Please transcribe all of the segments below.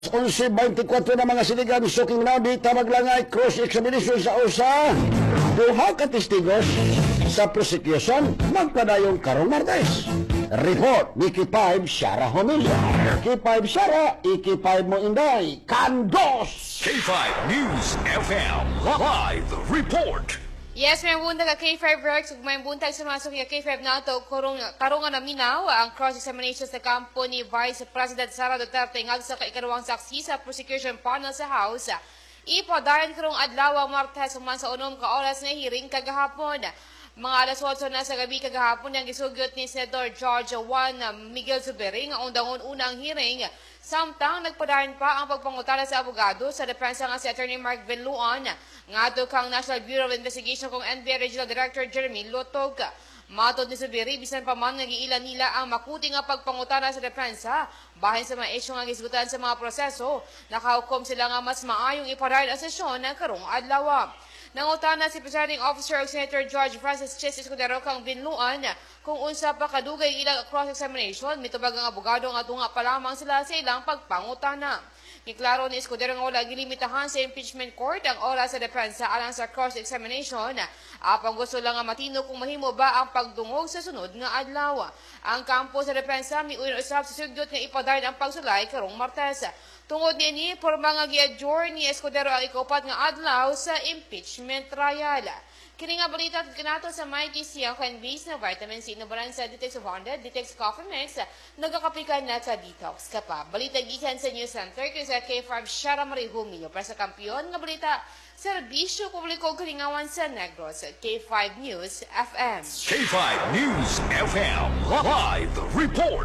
11:24 na mga siligan, suking na di tamaglangay cross-examination sa usa. Duha ka testigos sa prosecution magpadayong karong Martes. Report ni K5 Sara Homilio. K5 Sara, K5 mo inday. Kandos! K5 News FM Live Report. Yes, may buntag ka K5 Rex, may buntag sa mga sukya K5 na ito, karungan na minaw ang cross-examination sa kampo ni Vice President Sara Duterte ngag sa kaikadawang saksi sa prosecution panel sa House. Ipadayon karong adlaw Martes human sa unom ka oras na hearing kagahapon. Mga alas 8 na sa gabi kagahapon ang gisugyot ni Senator George Juan Miguel Zubiri nga undangon unang hearing. Samtang nagpadayon pa ang pagpangutana sa abogado sa depensa nga si Attorney Mark Villuan ngadto kang National Bureau of Investigation kung NBI Regional Director Jeremy Lotog. Matod ni Zubiri bisan pa man nga giila nila ang makuti nga pagpangutana sa depensa bahin sa mga isyu nga gisgutan sa mga proseso, nakahukom sila nga mas maayong ipadayon ang sesyon ng karong adlaw. Nangutana si Presiding Officer of Senator George Francis Chis Escudero kang Binluan kung unsa pa kadugay ilang cross-examination, mitubag ang abogado nga tunga pa lamang sila sa ilang pagpangutana. Giklaro ni Escudero nga wala gilimitahan sa impeachment court ang oras sa depensa alang sa cross-examination. Apang gusto lang nga matino kung mahimo ba ang pagdungog sa sunod nga adlaw. Ang kampo sa depensa miuyon usab sa sugyot nga ipadayon ang pagsulay karong Martes. Tungod niini, porma nga gi-adjourn ni Escudero ang ikopat nga adlaw sa impeachment trial. Kini nga balita at kinato sa Mikey Siyang Base na vitamin C nabalan sa Detox 100, Detox Coffee Mix, nagakapikan na sa detox ka pa. Balita gikan sa News Center kung sa K5 Sara Marie Humilio para sa kampiyon nga balita serbisyo publiko kalingawan sa Negros, K5 News FM. K5 News FM Live Report.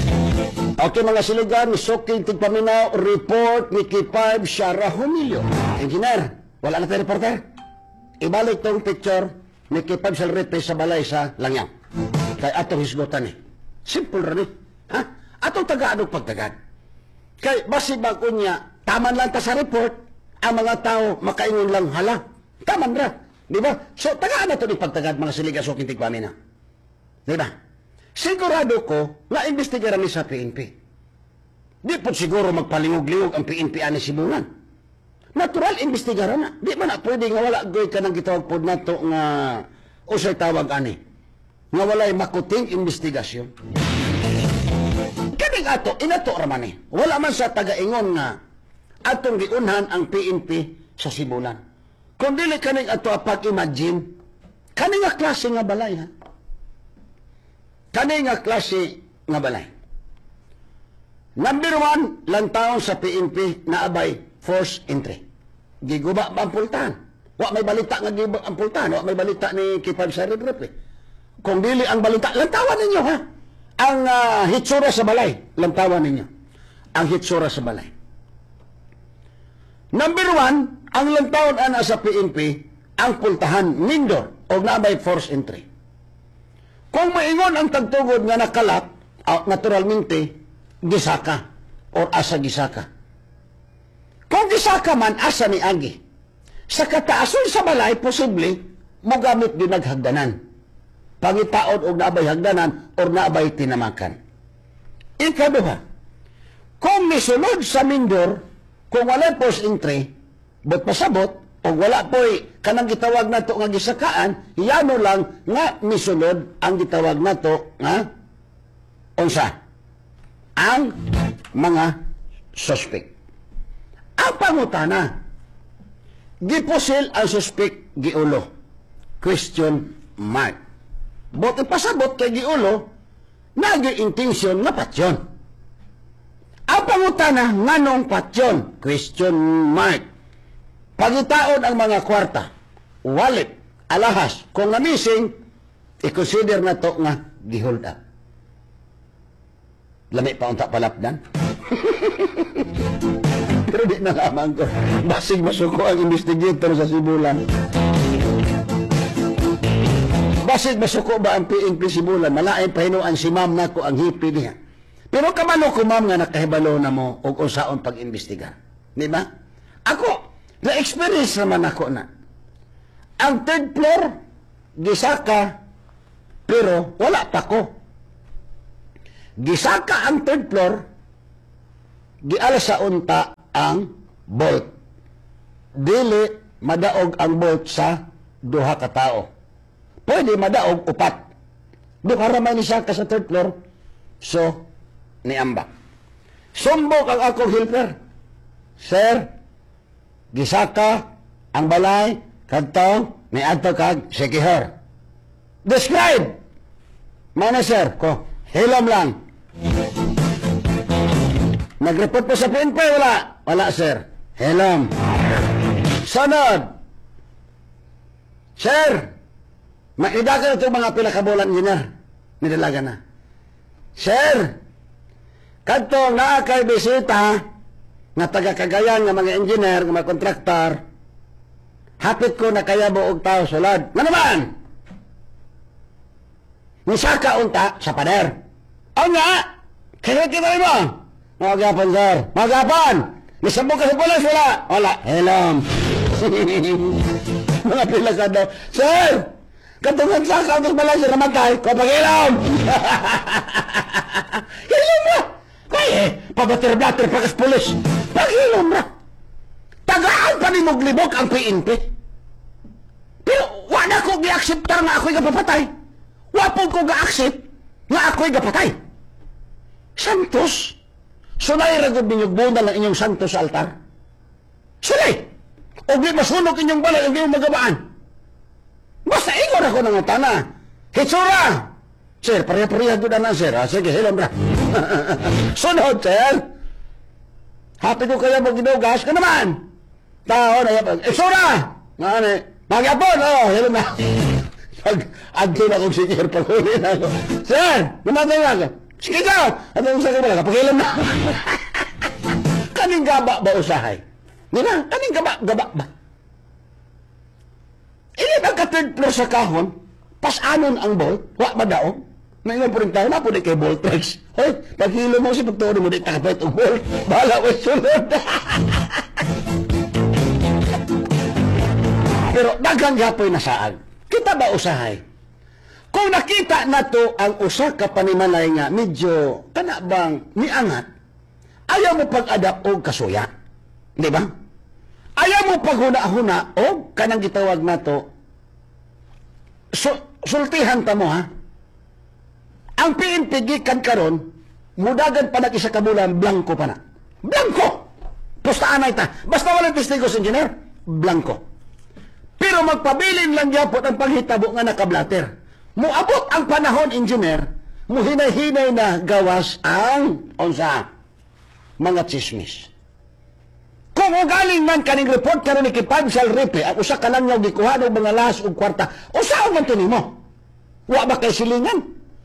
Okay mga siligan, suking tigpaminaw, report ni K5 Sara Homilio. Engineer, wala na tayo reporter? Ibalik tong picture ni K5 Salrete sa balay sa Langyang. Kay atong hisgotan eh. Simple rin eh. Ha? Atong tagaan og pagtagad. Kay basig bago niya, taman lang ta sa report, ang mga tao makaingon lang hala. Taman ra. Di ba? So, tagaan na ito ni pagtagad mga siligan suking tigpaminaw. Di ba? Sigurado ko na investigaran ni sa PNP. Di po siguro magpalingog-liog ang PNP ani Sibulan. Natural investigaran na. Di man na pwede nga wala goy ka nang gitawag po na to nga usay tawag ani. Nga walay makuting investigasyon. Kaning ato, inato raman eh. Wala man sa taga-ingon nga atong giunhan ang PNP sa Sibulan. Kung dili kaning ato pag-imagine, kaning nga klase nga balay ha. Kani nga klase nga balay. Number 1, lantaon sa PNP na abay forced entry. Giguba ba ang pultahan? Wa may balita nga giguba ang pultahan. Wa may balita ni K5 Sara Group eh. Kung dili ang balita, lantawan ninyo ha. Ang hitsura sa balay, lantawan ninyo. Ang hitsura sa balay. Number 1, ang lantawan ana sa PNP, ang pultahan, mindor, o na abay forced entry. Kung maingon ang tagtugod nga nakalat, naturalmente, gisaka o asa gisaka. Kung gisaka man, asa ni Agi. Sa kataason sa balay, posible, magamit din naghagdanan. Pangitaon o naabay hagdanan o naabay tinamakan. Ikaduha, kung misunod sa mindor, kung wala post entry, but pasabot, o wala po'y kanang gitawag na to nga gisakaan, yano lang nga misunod ang gitawag na to nga unsa? Ang mga suspect. Ang pangutana, gipusil ang suspect giulo. Question mark. But ipasabot kay giulo, nag-intention nga patyon. Ang pangutana, nganong patyon? Question mark. Pagitaon ang mga kwarta, wallet, alahas, kung na-missing, i-consider na to nga gihold up. Lami pa unta palapdan. Pero di na lamang ko. Basig masuko ang investigator sa Sibulan. Basig masuko ba ang PNP Sibulan? Malain pahinuan si ma'am na ko ang hipi niya. Pero kamano ko ma'am nga nakahibalo na mo o unsaon pag-imbestiga. Di ba? Ako, na-experience naman ako na. Ang third floor, gisaka, pero wala pa ko. Gisaka ang third floor, giala sa unta ang bolt. Dili madaog ang bolt sa duha ka tao. Pwede madaog upat. Duha ra man ni siya ka sa third floor. So, niambak. Sumbok ang akong helper. Sir, gisaka ang balay kadto ni adto kag sekihor. Describe. Mana sir ko, hilom lang. Nag-report po sa PNP, wala? Wala, sir. Hilom. Sunod. Sir, makida ka na itong mga pinakabulan engineer. Nidalaga na. Sir, kadtong naa kay bisita nga taga-Cagayan nga mga engineer, nga mga kontraktor, hapit ko na kaya buog tao sulod. Nga naman! Nisaka unta sa pader. O nga! Kaya kita mo! Magapon, sir. Magapon! Nisabog ka sa pulis, wala? Wala. Helom. Mga pilakado. Sir! Katungan saka ang balay, sir, namatay. Kapag-hilom! Hilom na! Kaya, pabatir-batir pakas pulis. Pag-hilom na! Tagaan pa ni Muglibok ang PNP. Pero, wala ko gi-acceptar nga ako'y kapapatay. Wapong ko ga-accept nga ako'y kapatay. Santos? Sunay ragod ninyong bunal ng inyong santos sa altar? Sunay! O di masunog inyong balay, o di magabaan. Basta ikaw na ko ng utana. Hitsura! Sir, pareha-pareha doon na, sir. Sige, hilom na. Sunod, sir. Happy ko kaya mag-inugas ka naman. Tao na yapag. Hitsura! Nga, magyapon, hilom na. Pag-adto na kong sikir, paghuli na ako. Sir, namatay na ako. Sige ka! Ano yung sakit mo lang? Pakilam na. Kaning gaba ba usahay? Di ba? Kaning gaba ba? Ini ba ka-third floor sa kahon? Pas-anon ang bolt? Wa ba daon? Ngayon po rin tayo na po di kay bolt tracks. Hoy, paghilo mo si pagtuon mo di takapit ang bolt. Bahala ko sunod. Pero dagang gapoy na saan. Kita ba usahay? Kung nakita na to ang usa ka panimalay nga medyo kana bang niangat, ayaw mo pag-adapt og kasuya. Di ba? Ayaw mo paghuna-huna o kanang gitawag na to sultihan ta mo, ha? Ang PNP gikan karon mudagan pa na isa ka bulan, blanco pa na. Blanco! Pustaan na ita. Basta walang testigos, engineer, blanco. Pero magpabilin lang yapon ang panghitabo nga nakablater. Muabot ang panahon, engineer, muhinay-hinay na gawas ang onsa mga chismis. Kung ugaling man kaning report karon ni Kipansal Ripe, ang usa ka lang yung gikuha ng mga las ug kwarta, usa man to nimo? Wa ba kay silingan?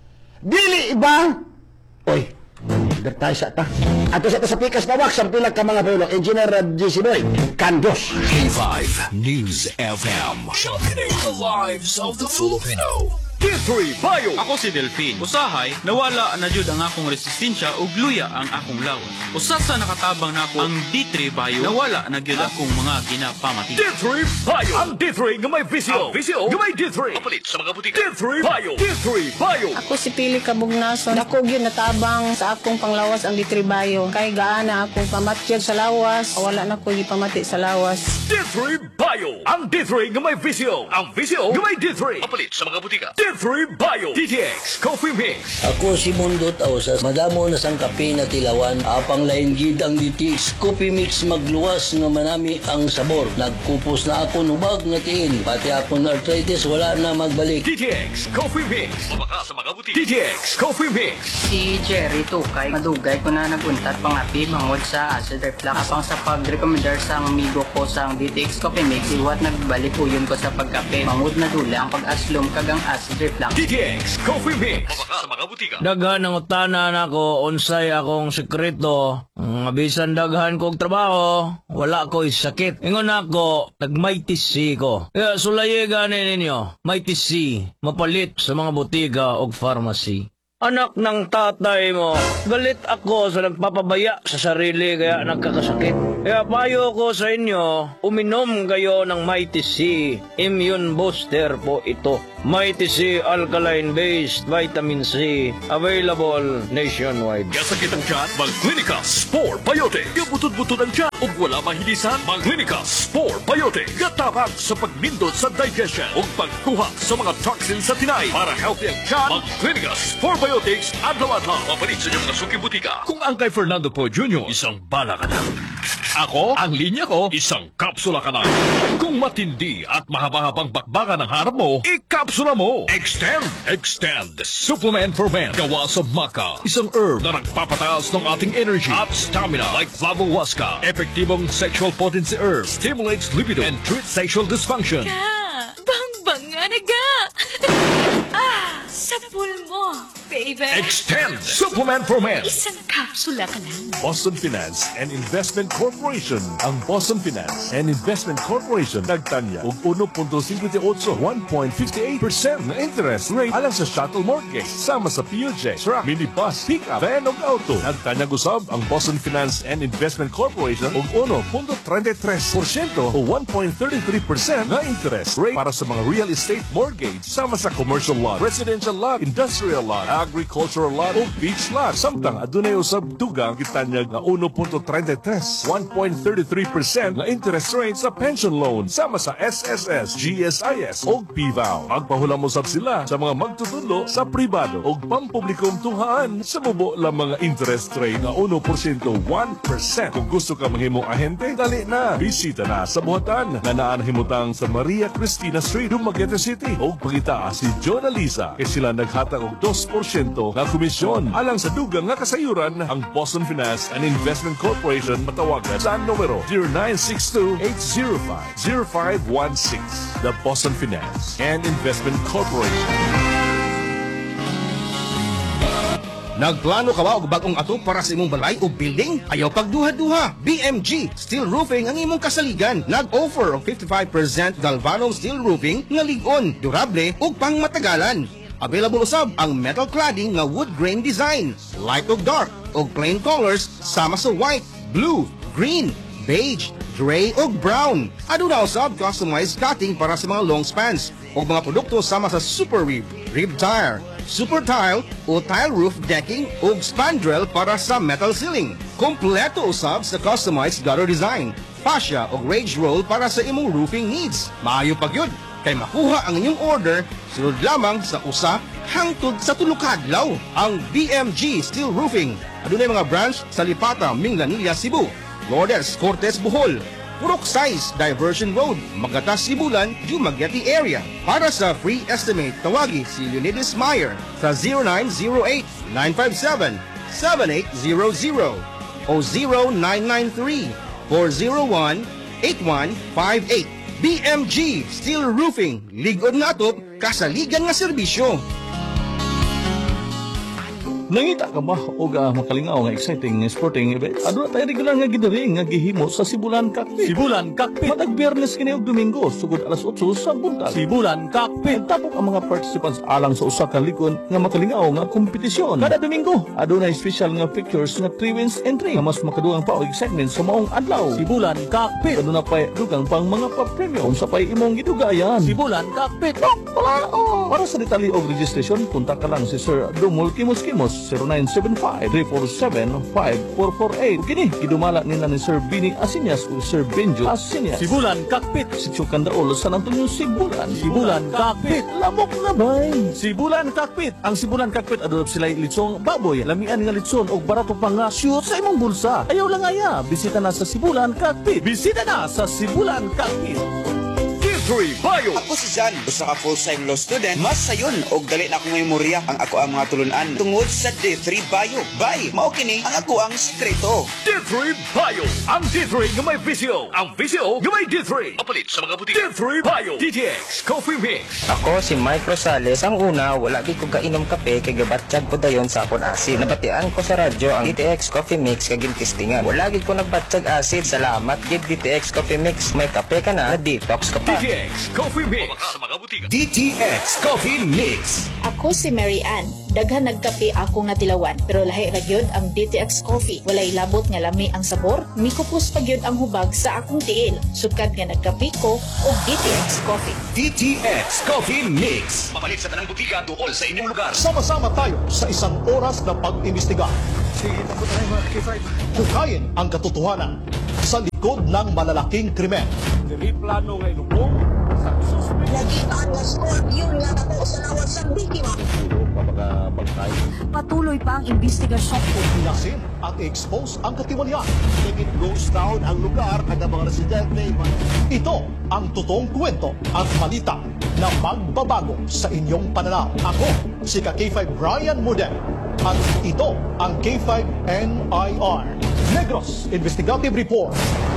Dili iba? Oy, dertay sa ta. Ato sa ta sa pikas na wax, ang pila ka mga pulo, engineer GC Boy, kandos. K5 News FM. Sharpening the lives of the Filipino. D3 Bio. Ako si Delphine. Usahay, nawala na jud ang akong resistensya ug luya ang akong lawas. Usa sa nakatabang nako ang D3 Bio, nawala na gyud akong mga ginapamati. D3 Bio. Ang D3 nga may visyo. Ang visyo nga may D3. Kapalit sa mga butika. D3 Bio. D3 Bio. Ako si Pili Kabugnason. Dako gyud natabang sa akong panglawas ang ditribayo. Kay gaana akong pamatyag sa lawas, wala na ko gipamati sa lawas. D3 Bio. Ang D3 nga may visyo. Ang visyo nga may D3. Kapalit sa mga butika. D3 Bio. DTX Coffee Mix. Ako si Mundot Ausas, madamo na sang kape na tilawan, apang lain gid ang DTX Coffee Mix magluwas nga manami ang sabor. Nagkupos na ako nubag nga tiil, pati akong arthritis wala na magbalik. DTX Coffee Mix. Mabaka sa mga butika. DTX Coffee Mix. Si Jerry Tukay, madugay ko na naguntat pangapi mangod sa acid reflux. Apang sa pag-recommendar sa amigo ko sa DTX Coffee Mix, iwat nagbalik uyon ko sa pagkape. Mangod na dula ang pag-aslom kagang acid reflux. DTX Coffee Mix. Mabaka sa mga butika. Daghan ang utana nako unsay akong sekreto. Nga bisan daghan kog trabaho, wala ko'y sakit. Ingon ako, nagmaitis C ko. Kaya sulaye gani ninyo, maitis C, mapalit sa mga butika o pharmacy. Anak ng tatay mo, galit ako sa nagpapabaya sa sarili kaya nagkakasakit. Kaya payo ko sa inyo, uminom kayo ng Mighty C. Immune booster po ito. Mighty C Alkaline-based Vitamin C available nationwide. Kasakit ang tiyan, Mag-Clinica Spore Biotic. Gabutod-butod ang tiyan ug wala mahilisan, Mag-Clinica Spore Biotic. Gatabang sa pagmindot sa digestion ug pagkuha sa mga toxins sa tinay. Para healthy ang tiyan, Mag-Clinica Spore Biotics adlaw-adlaw. Mapalit sa inyong mga suki butika. Kung ang kay Fernando Po Jr., isang bala ka na. Ako, ang linya ko, isang kapsula ka na. Kung matindi at mahaba-habang bakbakan ang harap mo, ikapsula mo. Extend the supplement for men. Gawa sa maca, isang herb na nagpapataas ng ating energy at stamina like Flavohuasca. Epektibong sexual potency herb, stimulates libido and treats sexual dysfunction. Bang nga naga! Sa pulmo, baby! Extend supplement for men. Isang kapsula ka lang. Boston Finance and Investment Corporation. Ang Boston Finance and Investment Corporation nagtanya og 1.58 1.58% na interest rate alang sa shuttle mortgage sama sa PUJ, truck, minibus, pickup, van ug auto. Nagtanya gusab ang Boston Finance and Investment Corporation og 1.33% o 1.33% na interest rate para sa mga real estate mortgage sama sa commercial lot, residential lot, industrial lot, agricultural lot o beach lot. Samtang adunay usab dugang gitanyag na 1.33 1.33% na interest rate sa pension loan sama sa SSS, GSIS o PVAW. Magpahulam usab sila sa mga magtutudlo sa pribado o pampublikong tunghaan sa mubo lang mga interest rate na 1% 1%. Kung gusto ka manghimong ahente, dali na. Bisita na sa buhatan na naanhimutang sa Maria Cristina Street, Dumaguete City o pagita si Jonah Lisa kay sila naghatag og 2% nga komisyon alang sa dugang nga kasayuran. Ang Boston Finance and Investment Corporation matawagan sa numero 0962-805-0516. The Boston Finance and Investment Corporation. Nagplano ka ba og bagong ato para sa imong balay o building? Ayaw pagduha-duha. BMG Steel Roofing ang imong kasaligan. Nag-offer og 55% galvanum steel roofing nga lig-on, durable ug pangmatagalan. Available usab ang metal cladding nga wood grain design, light ug dark ug plain colors sama sa white, blue, green, beige, gray ug brown. Aduna usab customized cutting para sa mga long spans ug mga produkto sama sa super rib, rib tire, super tile o tile roof decking ug spandrel para sa metal ceiling. Kompleto usab sa customized gutter design, fascia ug rage roll para sa imong roofing needs. Maayo pa gyud kay makuha ang inyong order sunod lamang sa usa hangtod sa tulo ka adlaw. Ang BMG Steel Roofing adunay mga branch sa Lipata, Minglanilla, Cebu, Lourdes, Cortes, Bohol, Purok Size, Diversion Road, Magatas, Sibulan, Dumaguete area. Para sa free estimate, tawagi si Leonidas Meyer sa 0908-957-7800 o 0993-401-8158. BMG Steel Roofing, ligod nga atop, kasaligan nga serbisyo. Nangita ka ba o makalingaw nga exciting sporting event? Ano na tayo regular nga gidari nga gihimo sa Sibulan Cockpit? Sibulan Cockpit. Matag Biyernes kini og Domingo, sugod alas 8 sa buntag. Sibulan Cockpit. Tapok ang mga participants alang sa usa ka likon nga makalingaw nga kompetisyon. Kada Domingo, adunay special nga pictures nga 3 wins entry nga mas makadugang pa og excitement sa maong adlaw. Sibulan Cockpit. Aduna pa dugang pang mga pa-premium unsa pay imong gidugayan. Sibulan Cockpit. Para sa detalye og registration, punta ka lang si Sir Dumol Kimos 0975-347-5448. Kini, gidumala nila ni Sir Bini Asinyas o Sir Benjo Asinyas. Sibulan Cockpit, Sitio Candaolo, San Antonio, Sibulan. Sibulan Cockpit, lamok na bay. Sibulan Cockpit. Ang Sibulan Cockpit, adulap sila litsong baboy, lamian nga litson o barato pa nga shoot sa imong bulsa. Ayaw lang aya, bisita na sa Sibulan Cockpit. Bisita na sa Sibulan Cockpit. D3 Bio. Ako si John, usa ka full-time law student. Mas sayon og dali na akong memorya ang ako ang mga tulunan tungod sa D3 Bio. Bye, mao kini ang ako ang sekreto. D3 Bio. Ang D3 nga may visyo. Ang visyo nga may D3. Mapalit sa mga butika. D3 Bio. DTX Coffee Mix. Ako si Mike Rosales. Ang una, wala di ko kainom kape kay gabatsyag ko dayon sa akon asid. Nabatian ko sa radyo ang DTX Coffee Mix kay gintistingan. Wala gid ko nagbatsyag asid. Salamat gid DTX Coffee Mix. May kape ka na detox ka pa. DTX DTX Coffee Mix. Sa mga butika. DTX Coffee Mix. Ako si Mary Ann. Daghan nagkape ako nga tilawan, pero lahi ra gyud ang DTX Coffee. Walay labot nga lami ang sabor, mikupos pa gyud ang hubag sa akong tiil. Sukad nga nagkape ko og DTX Coffee. DTX Coffee Mix. Mapalit sa tanang butika tuol sa inyong lugar. Sama-sama tayo sa isang oras na pag-imbestiga. Sige, po tayo mga K5. Hukayin ang katotohanan sa likod ng malalaking krimen. Dili plano nga ilubong sa suspect. Nagitaan nga scorpion nga nato sa lawas sa biktima. Patuloy pa ang investigasyon. Ilasin at i-expose ang katiwalian. Naging ghost town ang lugar at ang mga residente. Ito ang totoong kwento at balita na magbabago sa inyong pananaw. Ako, si K5 Brian Mudel. At ito ang K5 NIR. Negros Investigative Report.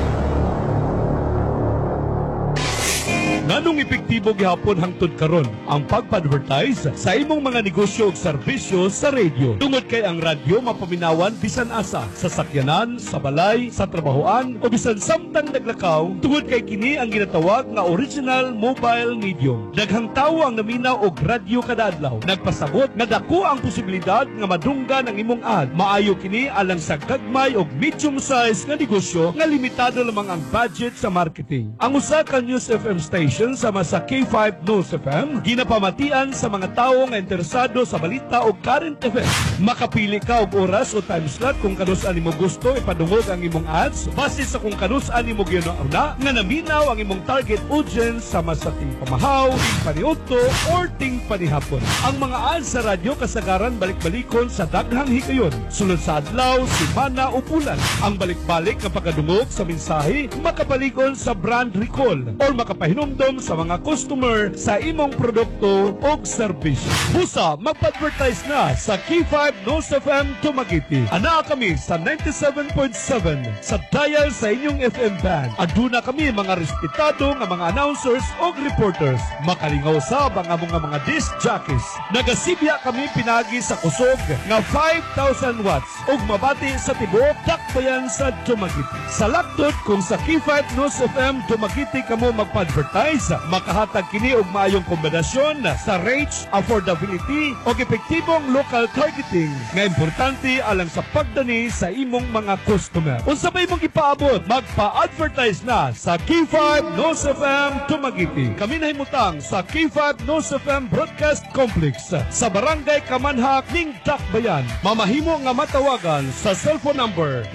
Nganong epektibo gihapon hangtod karon ang pag-advertise sa imong mga negosyo ug serbisyo sa radio. Tungod kay ang radyo mapaminawan bisan asa sa sakyanan, sa balay, sa trabahoan o bisan samtang naglakaw, tungod kay kini ang ginatawag nga original mobile medium. Daghang tawo ang naminaw og radyo kada adlaw. Nagpasabot nga dako ang posibilidad nga madunggan ang imong ad. Maayo kini alang sa gagmay og medium size nga negosyo nga limitado lamang ang budget sa marketing. Ang usa ka News FM station sama sa K5 News FM, ginapamatian sa mga tao nga interesado sa balita o current events. Makapili ka og oras o time slot kung kanus-an nimo gusto ipadungog ang imong ads base sa kung kanus-an nimo ginauna nga naminaw ang imong target audience sama sa ting pamahaw, ting paniudto or ting panihapon. Ang mga ads sa radyo kasagaran balik-balikon sa daghang higayon, sulod sa adlaw, semana o bulan. Ang balik-balik nga pagkadungog sa mensahe makapalikon sa brand recall or makapahinumdom sa mga customer sa imong produkto o serbisyo. Busa, mag-advertise na sa K5 News FM Dumaguete. Ana kami sa 97.7 sa dial sa inyong FM band. Aduna kami mga respetado nga mga announcers o reporters. Makalingaw sa mga disc jockeys. Nagasibya kami pinagi sa kusog nga 5,000 watts ug mabati sa tibuok dakbayan sa Dumaguete. Sa laptop kung sa K5 News FM Dumaguete kamo mag-advertise, makahatag kini og maayong kombinasyon sa reach, affordability o epektibong local targeting nga importante alang sa pagdani sa imong mga customer. Unsa may mong ipaabot, magpa-advertise na sa K5 News FM Dumaguete. Kami nahimutang sa K5 News FM Broadcast Complex sa Barangay Kamanhak ning Dakbayan. Mamahimo nga matawagan sa cellphone number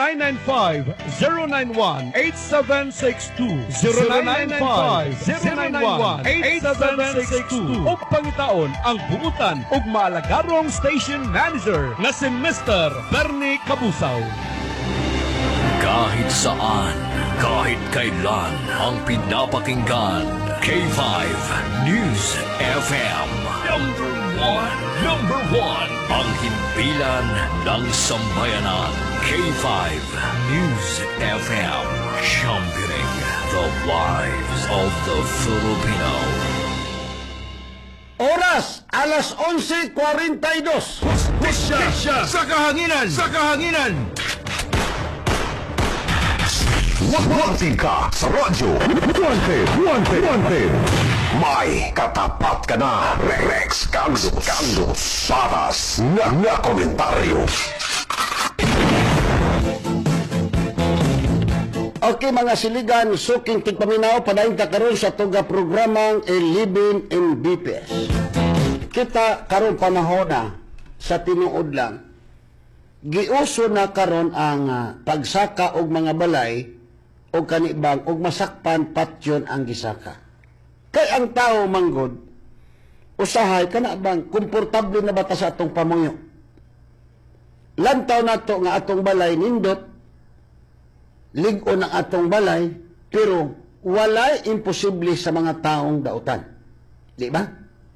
0995-091-8762 0995-091-8762 o pangitaon ang buutan ug maalagarong station manager na si Mr. Bernie Kabusaw. Kahit saan, kahit kailan, ang pinapakinggan. K5 News FM. Number one, ang himpilan ng sambayanan. K5 News FM. Championing the lives of the Filipino. Oras, alas 11:42. Hustisya sa kahanginan! Sa kahanginan! Wanted ka sa radyo. Wanted. May katapat ka na. Rex Kandos. Patas na komentaryo. Okay mga siligan, suking tigpaminaw, padayon ka karon sa tuga programang Living in BPS. Kita karon panahon na sa tinuod lang, giuso na karon ang pagsaka og mga balay o kanibang og masakpan patyon ang gisaka. Kay ang tao manggod, usahay ka na bang komportable na bata sa atong pamuyo? Lantaw na to nga atong balay nindot, ligo ng atong balay, pero walay imposible sa mga taong dautan. Di ba?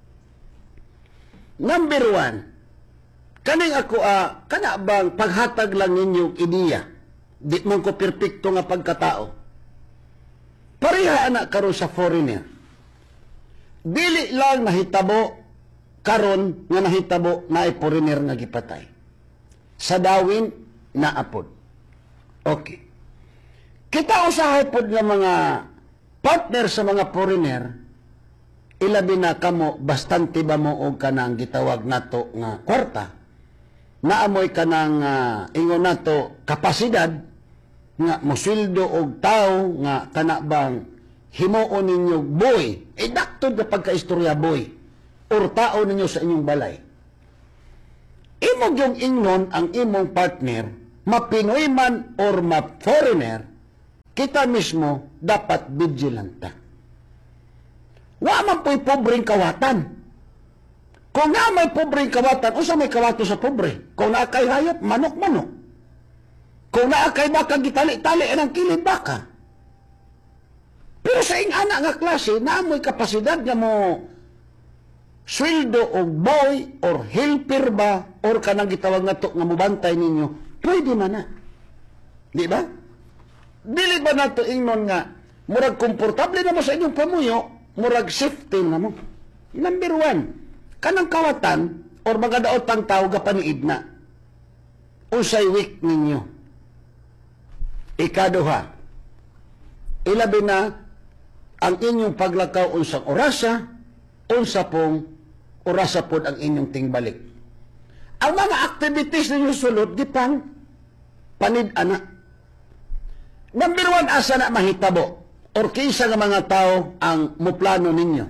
Number 1, kaning ako, kana bang paghatag lang ninyong ideya, di mo ko perpekto nga pagkatao. Pareha anak karon sa foreigner. Dili lang nahitabo karon nga nahitabo na ay foreigner nga gipatay. Sa Dawin, naapod. Okay. Kita usahay pod nga mga partner sa mga foreigner, ilabi na kamo, bastante ba mo o kanang gitawag nato nga kwarta, naamoy kanang ingon nato kapasidad, nga mosildo og tao, nga kanabang himuon ninyo boy, daktod na pagkaistorya boy, or tao ninyo sa inyong balay. Imog yung ingnon ang imong partner, mapinoy man or ma-foreigner, kita mismo dapat vigilanta. Wa man po'y pobreng kawatan. Kung na may pobreng kawatan, usa may kawato sa pobre. Kung naa kay hayop, manok-manok. Kung naa kay baka, gitali-tali ang kilid baka. Pero sa ingana nga klase, naamoy kapasidad nga mo sweldo o boy or helper ba or kanang gitawag nga to nga mubantay ninyo, pwede man na. Di ba? Dili ba na to ingnon nga murag komportable na mo sa inyong pamuyo, murag safety na mo. Number 1, kanang kawatan or mga daotang tao gapaniid na. Unsay week ninyo. Ikaduha, ilabi na ang inyong paglakaw unsang orasa, unsa pong orasa pod ang inyong tingbalik. Ang mga activities ninyo sulod, di pang panid-ana. Number 1, asa na mahitabo or kinsa nga mga tao ang muplano ninyo.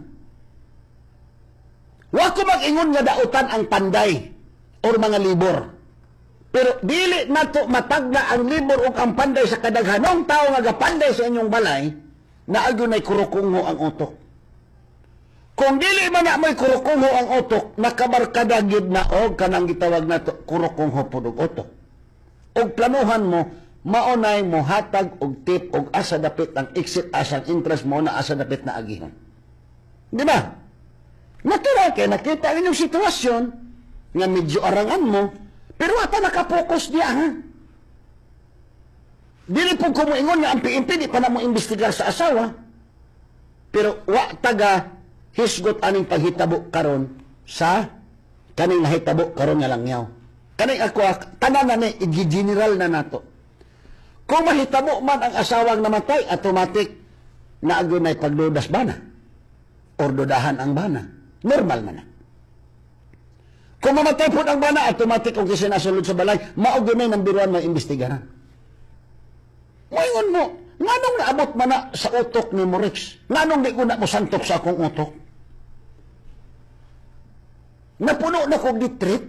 Wa ko mag-ingon nga dautan ang panday or mga libor. Pero dili nato matagna ang libor o ang panday sa kadaghanong tao nga gapanday sa inyong balay na agunay kurukungo ang utok. Kung dili man na may kurukungo ang utok, nakabarkada gyud na og kanang gitawag nato kurukungo pod og utok. Og planuhan mo, maunay mo hatag og tip og asa dapit ang exit asang interest mo na asa dapit na agihon. Di ba? Natural kay nakita ang inyong sitwasyon nga medyo arangan mo, pero wata nakapokus diya, ha? Dili po kumuingon nga ang PNP di pa na mo imbestigar sa asawa, pero wa taga hisgot aning paghitabo karon sa kaning nahitabo karon nga langyaw. Kaning ako tanan na i-general na nato. Kung mahitabo man ang asawang namatay, automatic na agunay pagdudas bana or dudahan ang bana. Normal man na. Kung mamatay po ang bana, automatic kung kisinasulod sa balay, maugunay ng biruan may imbestigaran. Ngayon mo, nganong naabot man na sa utok ni Morix? Nganong di ko na mo santok sa akong utok? Napuno na kong ditrit.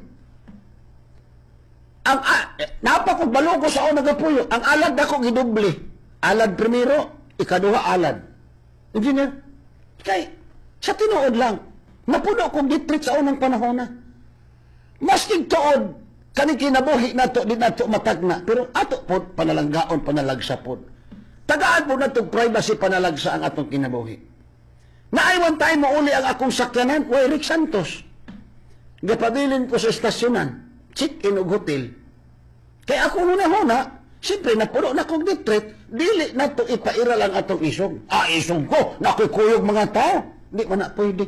Ang napakong balugo sa ako nagapuyo. Ang alad na kong gidoble. Alad primero, ikaduha alad. Engineer, kay, sa tinuod lang, napuno kong ditrit sa unang panahon na. Masking tuod, kaning kinabuhi na to, di na to matagna. Pero ato po, panalanggaon, panalagsa po. Tagaan po na itong privacy panalagsa ang atong kinabuhi. Naaywan tayo mo uli ang akong sakyanan, o Eric Santos. Gapabilin ko sa estasyonan, check-in og hotel. Kaya ako huna-huna, siyempre napuno na kong ditret, dili na to ipairal ang atong isog. Isog ko, nakikuyog mga tao. Di man na pwede.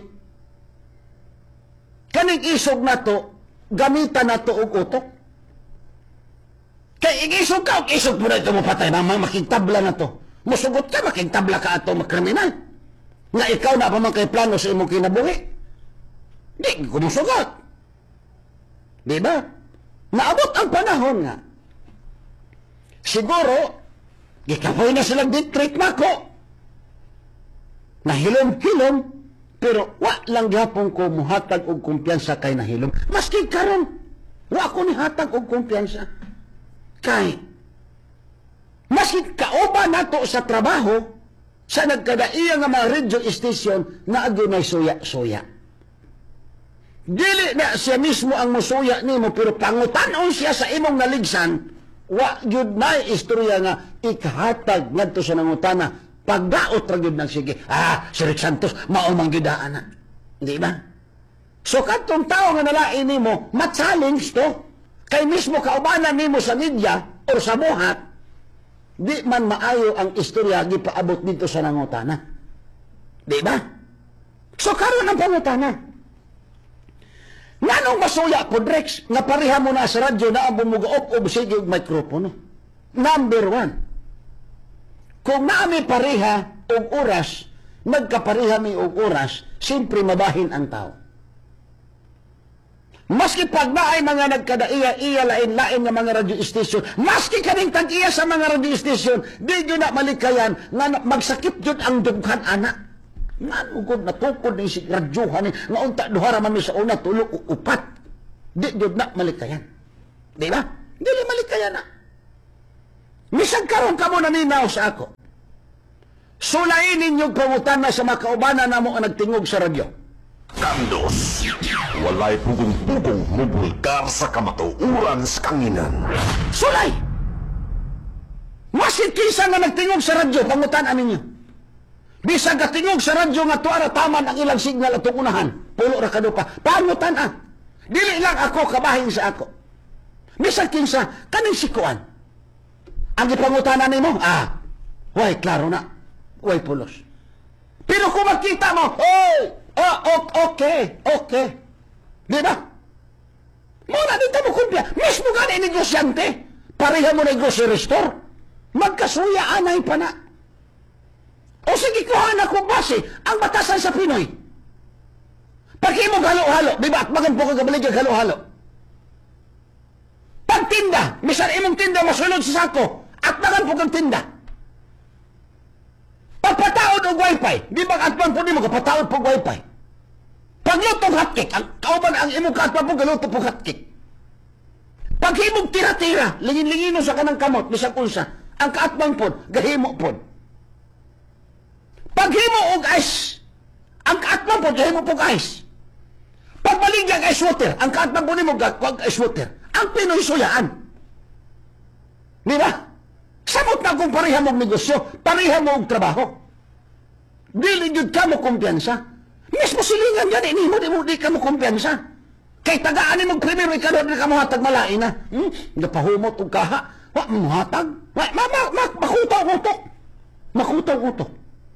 Kaning isog na to, gamitan na to og utok. Kaya igisog ka, isog po na ito mo patay, makiktabla na to. Musugot ka, makiktabla ka ato makriminal. Nga ikaw na pa man kay plano sa imong kinabuhi. Di, kumusugot. Di ba? Naabot ang panahon nga. Siguro, gikapoy na silang ditreat mako. Nahilom-hilom, pero wa lang gihapon ko muhatag og kumpiyansa kay nahilom. Maski karon, wa ko ni hatag og kumpiyansa. Kay, maski kauban nato sa trabaho, sa nagkadaiya nga mga radio station na agunay suya-suya. Dili na siya mismo ang musuya nimo, pero pangutanon siya sa imong naligsan, wa gyud na istorya nga ikahatag ngadto sa nangutana. Pagdaot ra gyud nang sige. Si Rick Santos mao man gyud ana. Di ba? So kadtong tao nga nalain nimo, ma-challenge to. Kay mismo kaubanan nimo sa media or sa buhat, di man maayo ang istorya gipaabot dito sa nangutana. Di ba? So karon ang pangutana. Nganong masuya po, Rex, nga pareha mo na sa radyo na ang bumugaop o sige og mikropono? Number 1, kung naami pareha og oras, magkapareha mi og oras, siyempre mabahin ang tao. Maski pag naay mga nagkadaiya-iya lain-lain nga mga radio station, maski kaning tag-iya sa mga radio station, di yun na malikayan nga magsakit yun ang dughan anak. Nanugod na tukod ni si radyohan nga unta duhara man mi sa una tulo upat. Di yun na malikayan. Di ba? Dili malikayan na. Misag karon kamo naninaw sa ako. Sulain ninyong pangutan na sa makaubanan na mo ang nagtingog sa radyo. Kandos, walay pugong-pugong mubulkar sa kamatuuran sa kanginan. Sulay! Masit kisa nga nagtingog sa radyo, pangutan ninyo. Bisag katingog sa radyo nga tuara taman ang ilang signal at unahan. Pulo ra kadupa. Pangutan ah. Dili lang ako kabahin sa ako. Bisag kinsa, kaning sikuan. Ang ipangutanan nimo, way klaro na. Way pulos. Pero kung makita mo, okay. Di ba? Muna dito mo kumpya. Mismo ka na negosyante. Pareha mo na grocery store. Magkasuya anay pa na. O sige, kuhaan ako base ang batasan sa Pinoy. Pag mo halo-halo, di ba? At magan po kagabalig ang halo-halo. Pagtinda, misan imong tinda masulod sa sako, at magan po kang tinda. Pagpataod og wifi, di ba katman po di mo kapataod po wifi? Paglutong hotcake, ang kauban ang imong katman po galuto po hotcake. Paghimog tira-tira, lingin-lingino sa kanang kamot, bisag unsa, ang kaatman po, gahimo po. Paghimo og ice, ang kaatman po, gahimo po ice. Pagbaligyan ice water, ang kaatman po ni mo gagwag ice water. Ang Pinoy suyaan. Di ba? Samot na kung pareha mong negosyo, pareha mong trabaho. Dili jud ka mo kumpiyansa. Mismo silingan yan, di ka mo kumpiyansa. Kay tagaan mong primero, ikaw na ka mo hatag malain na. Napahumot og kaha. Wa mo hatag. Makutaw-utok. Makutaw-utok.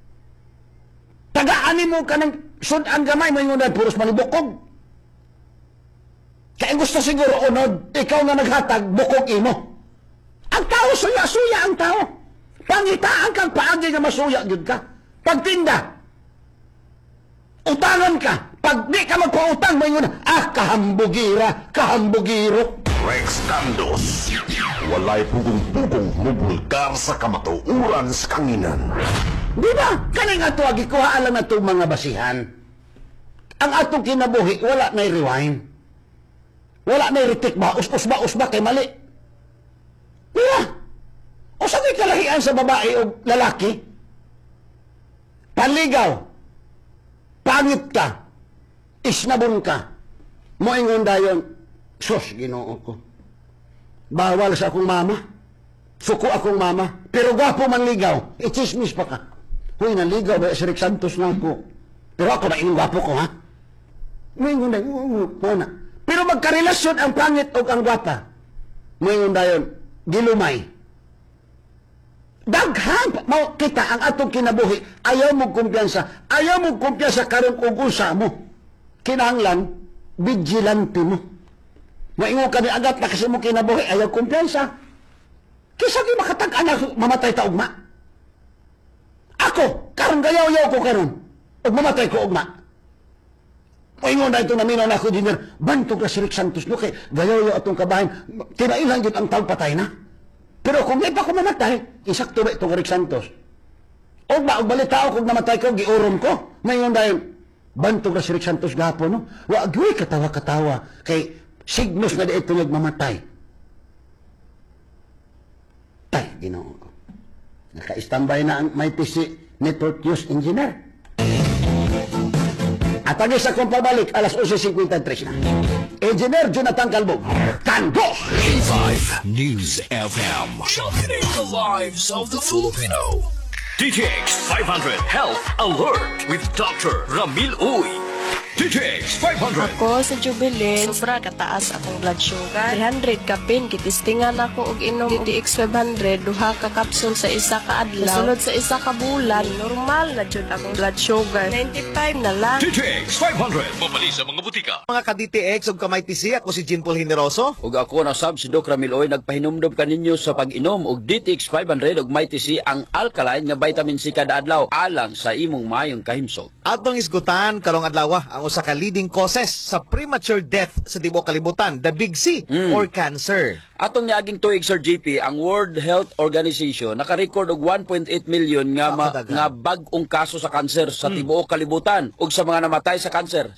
Tagaan mo ka ng sudan gamay, may ngunad puros manibukog. Kaya gusto siguro unod, ikaw na naghatag, bukog imo. Ang tao, suya-suya ang tao. Pangitaan kang paagi nga masuya, yun ka. Pagtinda, utangan ka. Pag di ka magpautang, may ngunad, kahambugiro. Rex Kandos, walay pugong-pugong mubulkar sa kamatuuran sa kanginan. Di ba? Kaning ato, agikuhaan lang na itong mga basihan. Ang atong kinabuhi, wala na rewind. Wala na ritik ba? Us ba kay mali? Diba? O sa may kalahian sa babae o lalaki? Panligaw. Pangit ka. Isnabon ka. Moingon dayon, sus, Ginoo ko. Bawal sa akong mama. Suko akong mama. Pero gwapo manligaw. Ichismis pa ka. Huy, naligaw ba si Rick Santos na ako. Pero ako na gwapo ko, ha? Moingon dayon, muna. Pero magkarelasyon ang pangit o ang gwapa. Ngayon dayon, gilumay. Daghan, mau kita ang atong kinabuhi. Ayaw mo kumpiyansa. Ayaw mo kumpiyansa karong ugusa mo. Kinahanglan, vigilante mo. Maingo ka ni agat na kasi mo kinabuhi. Ayaw kumpiyansa. Kisa di makatag-an na mamatay ta ugma. Ako, karong gayaw-yaw ko karon. O mamatay ko ugma. Paingon na ito na minaw na ako, Junior, bantog na si Rick Santos no, kay gayaw atong kabahin, kinailan yun ang tao patay na. Pero kung may pa ko mamatay, isakto ba itong Rick Santos? O ba, og balitao kung namatay ko, giuron ko. Mayon dahil, bantog na si Rick Santos gapo, no? Wag yun, katawa-katawa, kay signos na di ito nagmamatay. Tay, Ginoo ko. Naka-standby na ang may PC Network News Engineer. At agis akong pabalik, alas 11:53 na. Engineer Jonathan Calvo, Kandos! K5 News FM, championing the lives of the Filipino. DTX 500 Health Alert with Dr. Ramil Uy. DTX 500. Ako sa Jubilee, sobra kataas akong blood sugar. 300 kapin, kitistingan ako og inom DTX 500, duha ka kapsul sa isa ka adlaw. Sulod sa isa ka bulan, normal na jud akong blood sugar. 95 na lang. DTX 500. Mabali sa mga butika. Mga ka-DTX ug kamay TC, ako si Jean Paul Generoso. Ug ako na sab si Doc Ramil Oy, nagpahinumdum kaninyo sa pag-inom og DTX 500 ug may TC ang alkaline nga vitamin C kada adlaw alang sa imong mayong kahimsog. Atong isgutan karong adlaw ang usa ka leading causes sa premature death sa tibuok kalibutan, the big C or cancer. Atong niaging tuig, Sir GP, ang World Health Organization naka-record og 1.8 million nga bag-ong kaso sa kanser sa tibuok kalibutan ug sa mga namatay sa kanser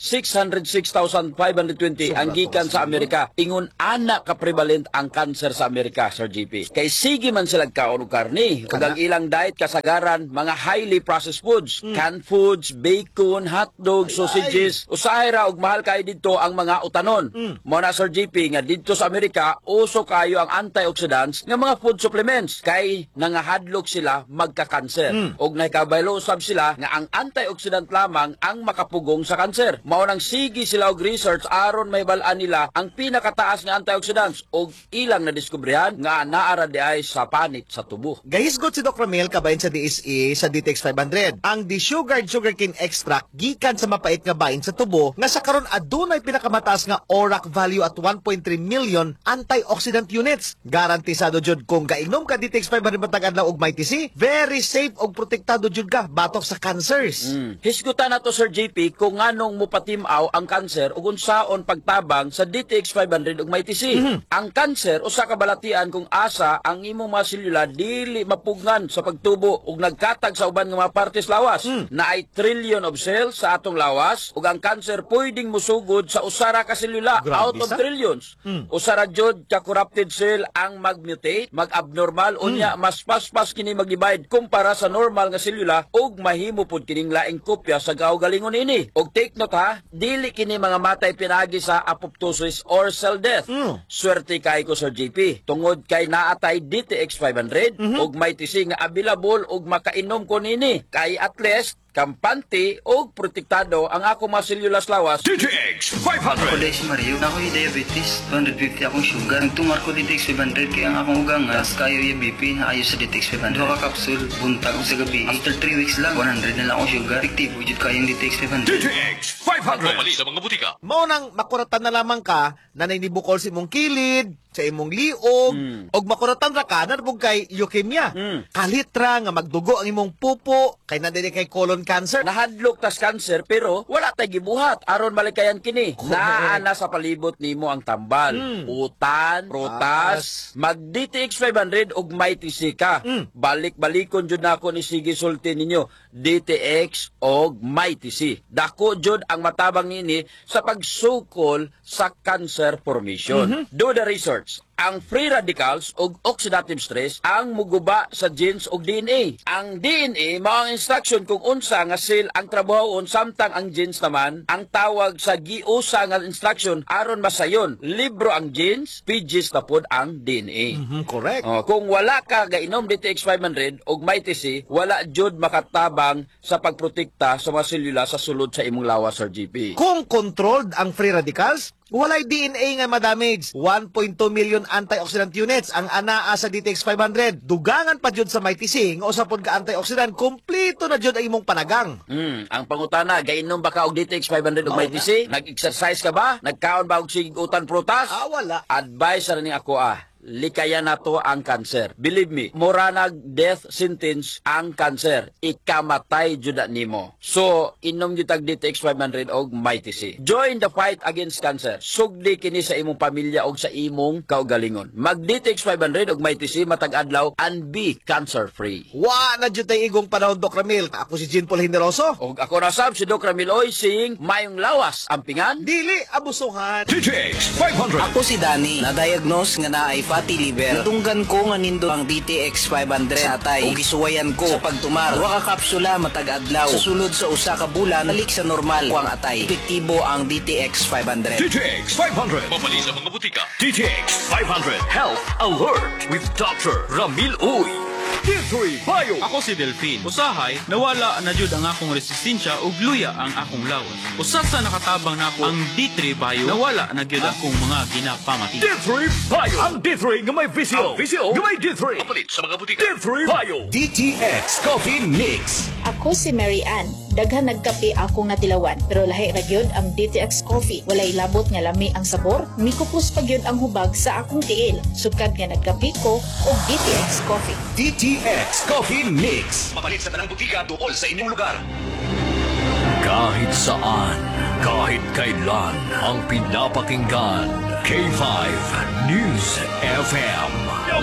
606,520 ang gikan sa Amerika. Ingon ana ka prevalent ang kanser sa Amerika, Sir GP. Kay sige man sila kaon og karne ug ang ilang diet kasagaran mga highly processed foods, canned foods, bacon, hotdog, sausages. Usahay ra og mahal kay didto ang mga utanon. Mo na, Sir GP, nga didto sa Amerika uso kayo ang antioxidants nga mga food supplements kay nangahadlok sila magka-kanser. Og nahikabaylo usab sila nga ang antioxidant lamang ang makapugong sa kanser. Mao nang sige sila og research aron may bal-an nila ang pinakataas nga antioxidants og ilang nadiskubrihan nga naara di ay sa panit sa tubo. Gahisgot si Doc Ramil kabayan sa DSE sa DTX 500. Ang desugared sugarcane extract gikan sa mapait nga bahin sa tubo nga sa karon adunay pinakamataas nga ORAC value at 1.3 million antioxidant units. Garantisado jud kung gaignom ka DTX 500 matag adlaw og may TC, very safe og protektado jud ka batok sa cancers. Hisgutan nato, Sir JP, kung nganong mupatimaw ang kanser ug unsaon pagtabang sa DTX 500 ug may TC. Ang kanser usa ka balatian kung asa ang imong mga selula dili mapugnan sa pagtubo ug nagkatag sa uban nga mga partes lawas. Naay trillion of cells sa atong lawas ug ang kanser pwedeng musugod sa usara ka selula out of trillions. Usara jud ka corrupted cell ang mag-mutate, mag-abnormal unya mas paspas kini mag-divide kumpara sa normal nga selula ug mahimo pud kining laing kopya sa kaugalingon ini. Og take note ha, dili kini mga matay pinagi sa apoptosis or cell death. Swerte kay ko, Sir JP, tungod kay naatay DTX 500 ug may TC nga available ug makainom ko nini kay at least kampante o protektado ang ako mga sellulas lawas. DTX 500. Ako dahil si Mario, na ako'y diabetes, 250 akong sugar. Nagtumar ko DTX 500 kaya ang akong ugang as kayo yung BP na ayos sa DTX 500. Duha ka kapsul, buntag sa gabi. After 3 weeks lang, 100 na lang akong sugar. Efektibo, jud kayong DTX 500. DTX 500. Mabali sa mga butika. Mao nang makuratan na lamang ka na nainibukol sa imong kilid, sa imong liog, og makuratan ra ka na kay leukemia. Kalitra nga magdugo ang imong pupo, kay nadiri kay colon cancer. Nahadlok tas cancer pero wala tay gibuhat aron malikayan kini. Naana sa palibot nimo ang tambal, utan, prutas, mag DTX 500 ug may TC ka. Balik-balikon jud nako ni sige sulti ninyo, DTX og may TC. Dako jud ang matabang nini sa pagsukol sa cancer formation. Do the research. Ang free radicals o oxidative stress ang muguba sa genes o DNA. Ang DNA mao ang instruction kung unsa nga cell ang trabahon samtang ang genes naman ang tawag sa giusa nga instruction aron masayon. Libro ang genes, pages na pod ang DNA. Correct. Kung wala ka gainom DTX 500 og may TC, wala jud makatabang sa pagprotekta sa mga selula sa sulod sa imong lawas, Sir GP. Kung controlled ang free radicals, walay DNA nga madamage. 1.2 million antioxidant units ang anaa sa DTX 500. Dugangan pa jud sa may TC nga usa pod ka antioxidant, kompleto na jud ang imong panagang. Ang pangutana, gainom ba ka og DTX 500 og may TC? Nag-exercise ka ba? Nagkaon ba og sigutan prutas? Wala. Advice ra ni ako likayan nato ang cancer. Believe me, mura nag-death sentence ang cancer. Ikamatay jud nimo. So, inom jud tag DTX 500 og may TC. Join the fight against cancer. Sugdi kini sa imong pamilya og sa imong kaugalingon. Mag DTX 500 og may TC matag adlaw and be cancer-free. Wa na jud tay igong panahon, Doc Ramil. Ako si Jean Paul Generoso. Og ako na sab si Doc Ramil Oy sing mayong lawas ampingan. Dili abusuhan. DTX 500. Ako si Danny, na-diagnose nga naay fatty liver. Natunggan ko nga nindo ang DTX 500 sa atay ug gisuwayan ko sa pagtumar. Wa ka kapsula matag adlaw. Susulod sa usa ka bulan balik sa normal ang atay. Epektibo ang DTX 500. DTX 500. Mabali sa mga butika. DTX 500 Health Alert with Dr. Ramil Uy. D3 Bio. Ako si Delphine. Usahay, nawala na jud ang akong resistensya ug luya ang akong lawas. Usa sa nakatabang nako ang D3 Bio, nawala na gyud akong mga ginapamati. D3 Bio. Ang D3 nga may visyo. Ang visyo nga may D3. Kapalit sa mga butika. D3 Bio. DTX Coffee Mix. Ako si Mary Ann. Daghan nagkape akong natilawan, pero lahi ra gyud ang DTX Coffee. Walay labot nga lami ang sabor, mikupos pa gyud ang hubag sa akong tiil. Sukad nga nagkape ko og DTX Coffee. DTX Coffee Mix. Mapalit sa tanang butika tuol sa inyong lugar. Kahit saan, kahit kailan, ang pinapakinggan. K5 News FM.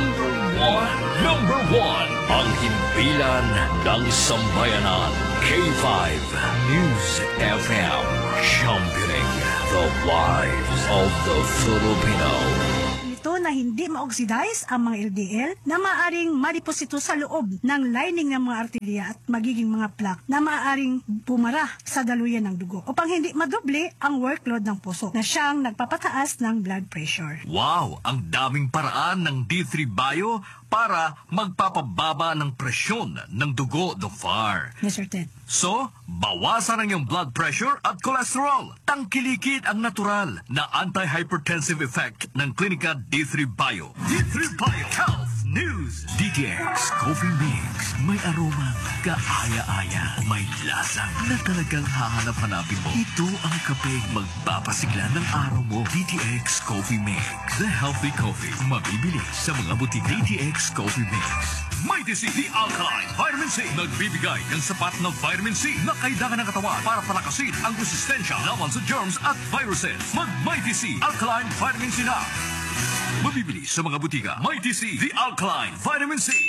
Number one. Ang himpilan ng sambayanan. K5 News FM. Championing the lives of the Filipino. Ito na hindi ma-oxidize ang mga LDL na maaring madiposito sa loob ng lining ng mga arterya at magiging mga plaque na maaring pumara sa daluyan ng dugo upang hindi madoble ang workload ng puso na siyang nagpapataas ng blood pressure. Wow! Ang daming paraan ng D3 Bio para magpapababa ng presyon ng dugo, Dr. Yes, Sir Ted. So, bawasan ang iyong blood pressure at cholesterol. Tangkilikid ang natural na anti-hypertensive effect ng Klinika D3 Bio. D3 Bio Health News. DTX Coffee Mix. May aroma, kaaya-aya, may lasa na talagang hahanap-hanapin mo. Ito ang kape magpapasigla ng araw mo. DTX Coffee Mix. The healthy coffee. Mabibili sa mga butik. DTX Coffee Mix. Mighty C, the Alkaline Vitamin C. Nagbibigay ng sapat na vitamin C na kailangan ng katawan para palakasin ang resistensya laban sa germs at viruses. Mag-Mighty C, Alkaline Vitamin C na. Mabibili sa mga butika. Mighty C, the Alkaline Vitamin C.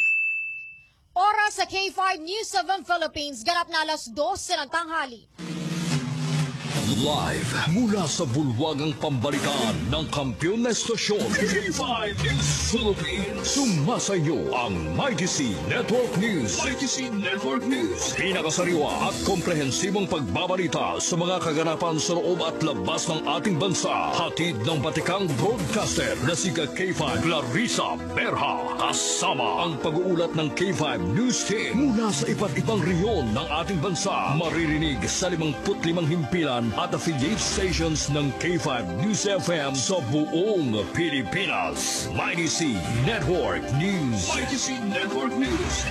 Oras sa K5 News 7 Philippines, ganap na alas 12 ng tanghali. Live mula sa bulwagang pambalitaan ng kampiyon na estasyon. K5 News Philippines. Sumasayo ang Mighty C Network News. Mighty C Network News. Pinakasariwa at komprehensibong pagbabalita sa mga kaganapan sa loob at labas ng ating bansa. Hatid ng batikang broadcaster na si K5 Clarissa Berha. Kasama ang pag-uulat ng K5 News Team mula sa iba't ibang reyon ng ating bansa. Maririnig sa 55 himpilan at affiliate stations ng K5 News FM sa buong Pilipinas. Mighty C Network News. Mighty C Network News.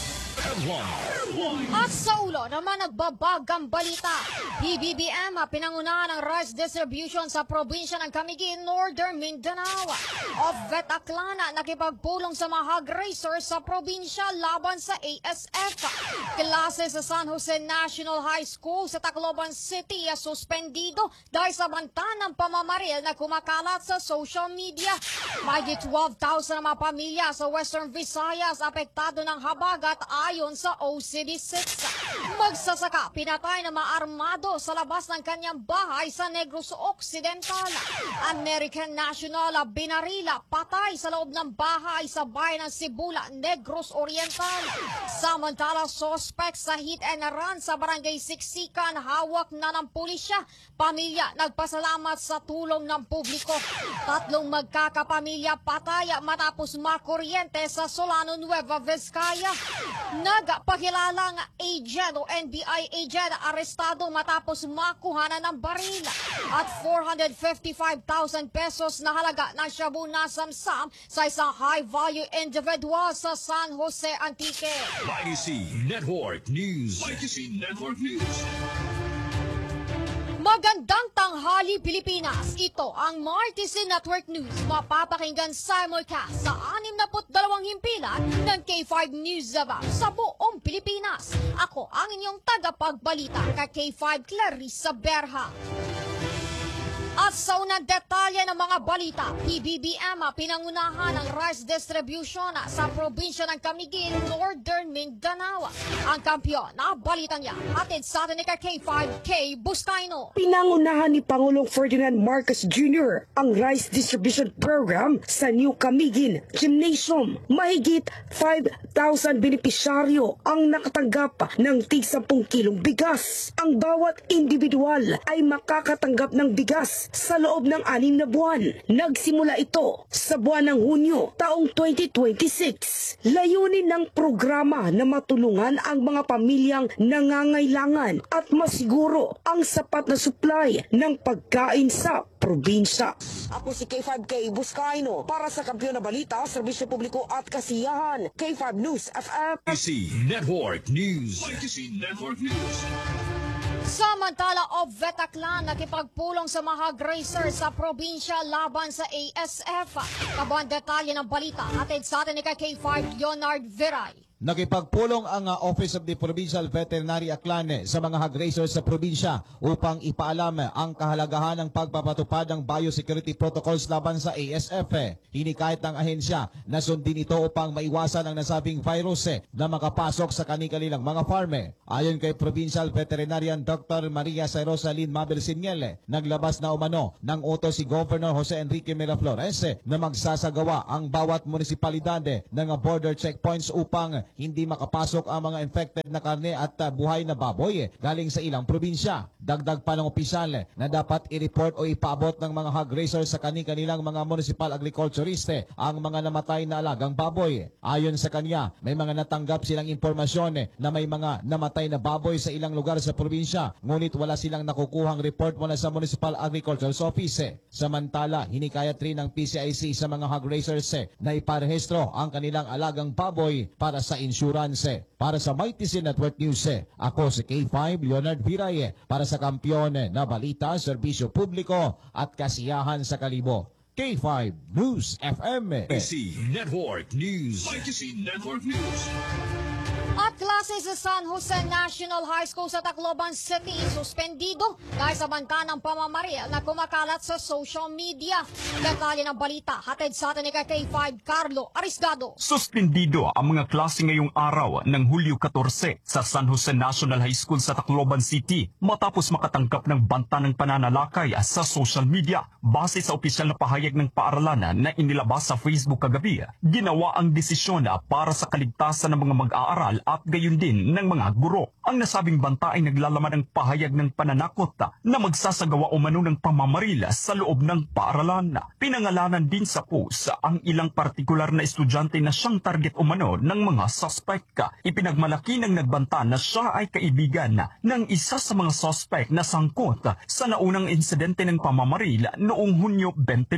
At sa ulo naman nagbabagang balita. PBBM pinangunahan ng rice distribution sa probinsya ng Camiguin, Northern Mindanao. Ovet Aklana nakipagpulong sa mga hog racers sa probinsya laban sa ASF. Klase sa San Jose National High School sa Tacloban City suspendido dahil sa banta ng pamamaril na kumakalat sa social media. Mahigit 12,000 na mga pamilya sa Western Visayas apektado ng habagat ayon sa OCD6. Magsasaka, pinatay ng mga armado sa labas ng kanyang bahay sa Negros Occidental. American National binarila, patay sa loob ng bahay sa bayan ng Sibula, Negros Oriental. Samantala, suspect sa hit and run sa barangay Siksikan, hawak na ng pulisya. Pamilya nagpasalamat sa tulong ng publiko. 3 magkakapamilya patay matapos makuryente sa Solano, Nueva Vizcaya. Nagpakilalang agent o NBI agent arestado matapos makuhanan ng baril at 455,000 pesos na halaga na shabu na samsam sa isang high-value individual sa San Jose Antique. Mighty C Network News. Mighty C Network News. Magandang tanghali, Pilipinas! Ito ang Mighty C Network News. Mapapakinggan simulcast sa 62 himpilan ng K5 News sa buong Pilipinas. Ako ang inyong tagapagbalita ka K5 Clarissa Berha. At sa unang detalye ng mga balita, PBBM pinangunahan ang rice distribution sa probinsya ng Camiguin, Northern Mindanao. Ang kampiyon na balita niya, hatid sa atin ni K5, K. Buscaino. Pinangunahan ni Pangulong Ferdinand Marcos Jr. ang rice distribution program sa New Camiguin Gymnasium. Mahigit 5,000 benepisyaryo ang nakatanggap ng tig 10 kilong bigas. Ang bawat individual ay makakatanggap ng bigas sa loob ng 6 na buwan. Nagsimula ito sa buwan ng Hunyo taong 2026. Layunin ng programa na matulungan ang mga pamilyang nangangailangan at masiguro ang sapat na supply ng pagkain sa probinsya. Ako si K5K Buscaino para sa Kampiyon na Balita, Serbisyo Publiko at Kasiyahan. K5 News FM. YTC Network News. YTC Network News. Samantala, Vetaclan nakipagpulong sa mga grazer sa probinsya laban sa ASF. Kabuang detalye ng balita atid sa atin ni K5 Leonard Viray. Nakipagpulong ang Office of the Provincial Veterinary Aklan sa mga hog raisers sa probinsya upang ipaalam ang kahalagahan ng pagpapatupad ng biosecurity protocols laban sa ASF. Hinikayat ng ahensya na sundin ito upang maiwasan ang nasabing virus na makapasok sa kanilang mga farme. Ayon kay Provincial Veterinarian Dr. Maria Rosalyn Mabel Siniel, naglabas na umano ng utos si Governor Jose Enrique Miraflores na magsasagawa ang bawat munisipalidad ng border checkpoints upang hindi makapasok ang mga infected na karne at buhay na baboy galing sa ilang probinsya. Dagdag pa ng opisyal na dapat i-report o ipaabot ng mga hog raisers sa kanilang mga municipal agriculturist ang mga namatay na alagang baboy. Ayon sa kanya, may mga natanggap silang impormasyon na may mga namatay na baboy sa ilang lugar sa probinsya, ngunit wala silang nakukuhang report mula sa Municipal Agriculture's Office. Samantala, hinikayat rin ng PCIC sa mga hog raisers na iparehistro ang kanilang alagang baboy para sa insurance. Para sa YTC Network News, ako si K5 Leonard Viray para sa Kampiyon na Balita, Serbisyo Publiko at Kasiyahan sa Kalibo. K5 News FM. YTC Network News. YTC Network News. At klase sa San Jose National High School sa Tacloban City, suspendido dahil sa banta ng pamamaril na kumakalat sa social media. Detalye ng balita, hatid sa atin ni K5 Carlo Arisgado. Suspendido ang mga klase ngayong araw ng Hulyo 14 sa San Jose National High School sa Tacloban City matapos makatanggap ng banta ng pananalakay sa social media. Base sa opisyal na pahayag ng paaralan na inilabas sa Facebook kagabi, ginawa ang desisyon para sa kaligtasan ng mga mag-aaral at gayon din ng mga guro. Ang nasabing banta ay naglalaman ng pahayag ng pananakot na magsasagawa umano ng pamamaril sa loob ng paaralan. Pinangalanan din sa post ang ilang partikular na estudyante na siyang target umano ng mga suspect. Ipinagmalaki ng nagbanta na siya ay kaibigan ng isa sa mga suspect na sangkot sa naunang insidente ng pamamaril noong Hunyo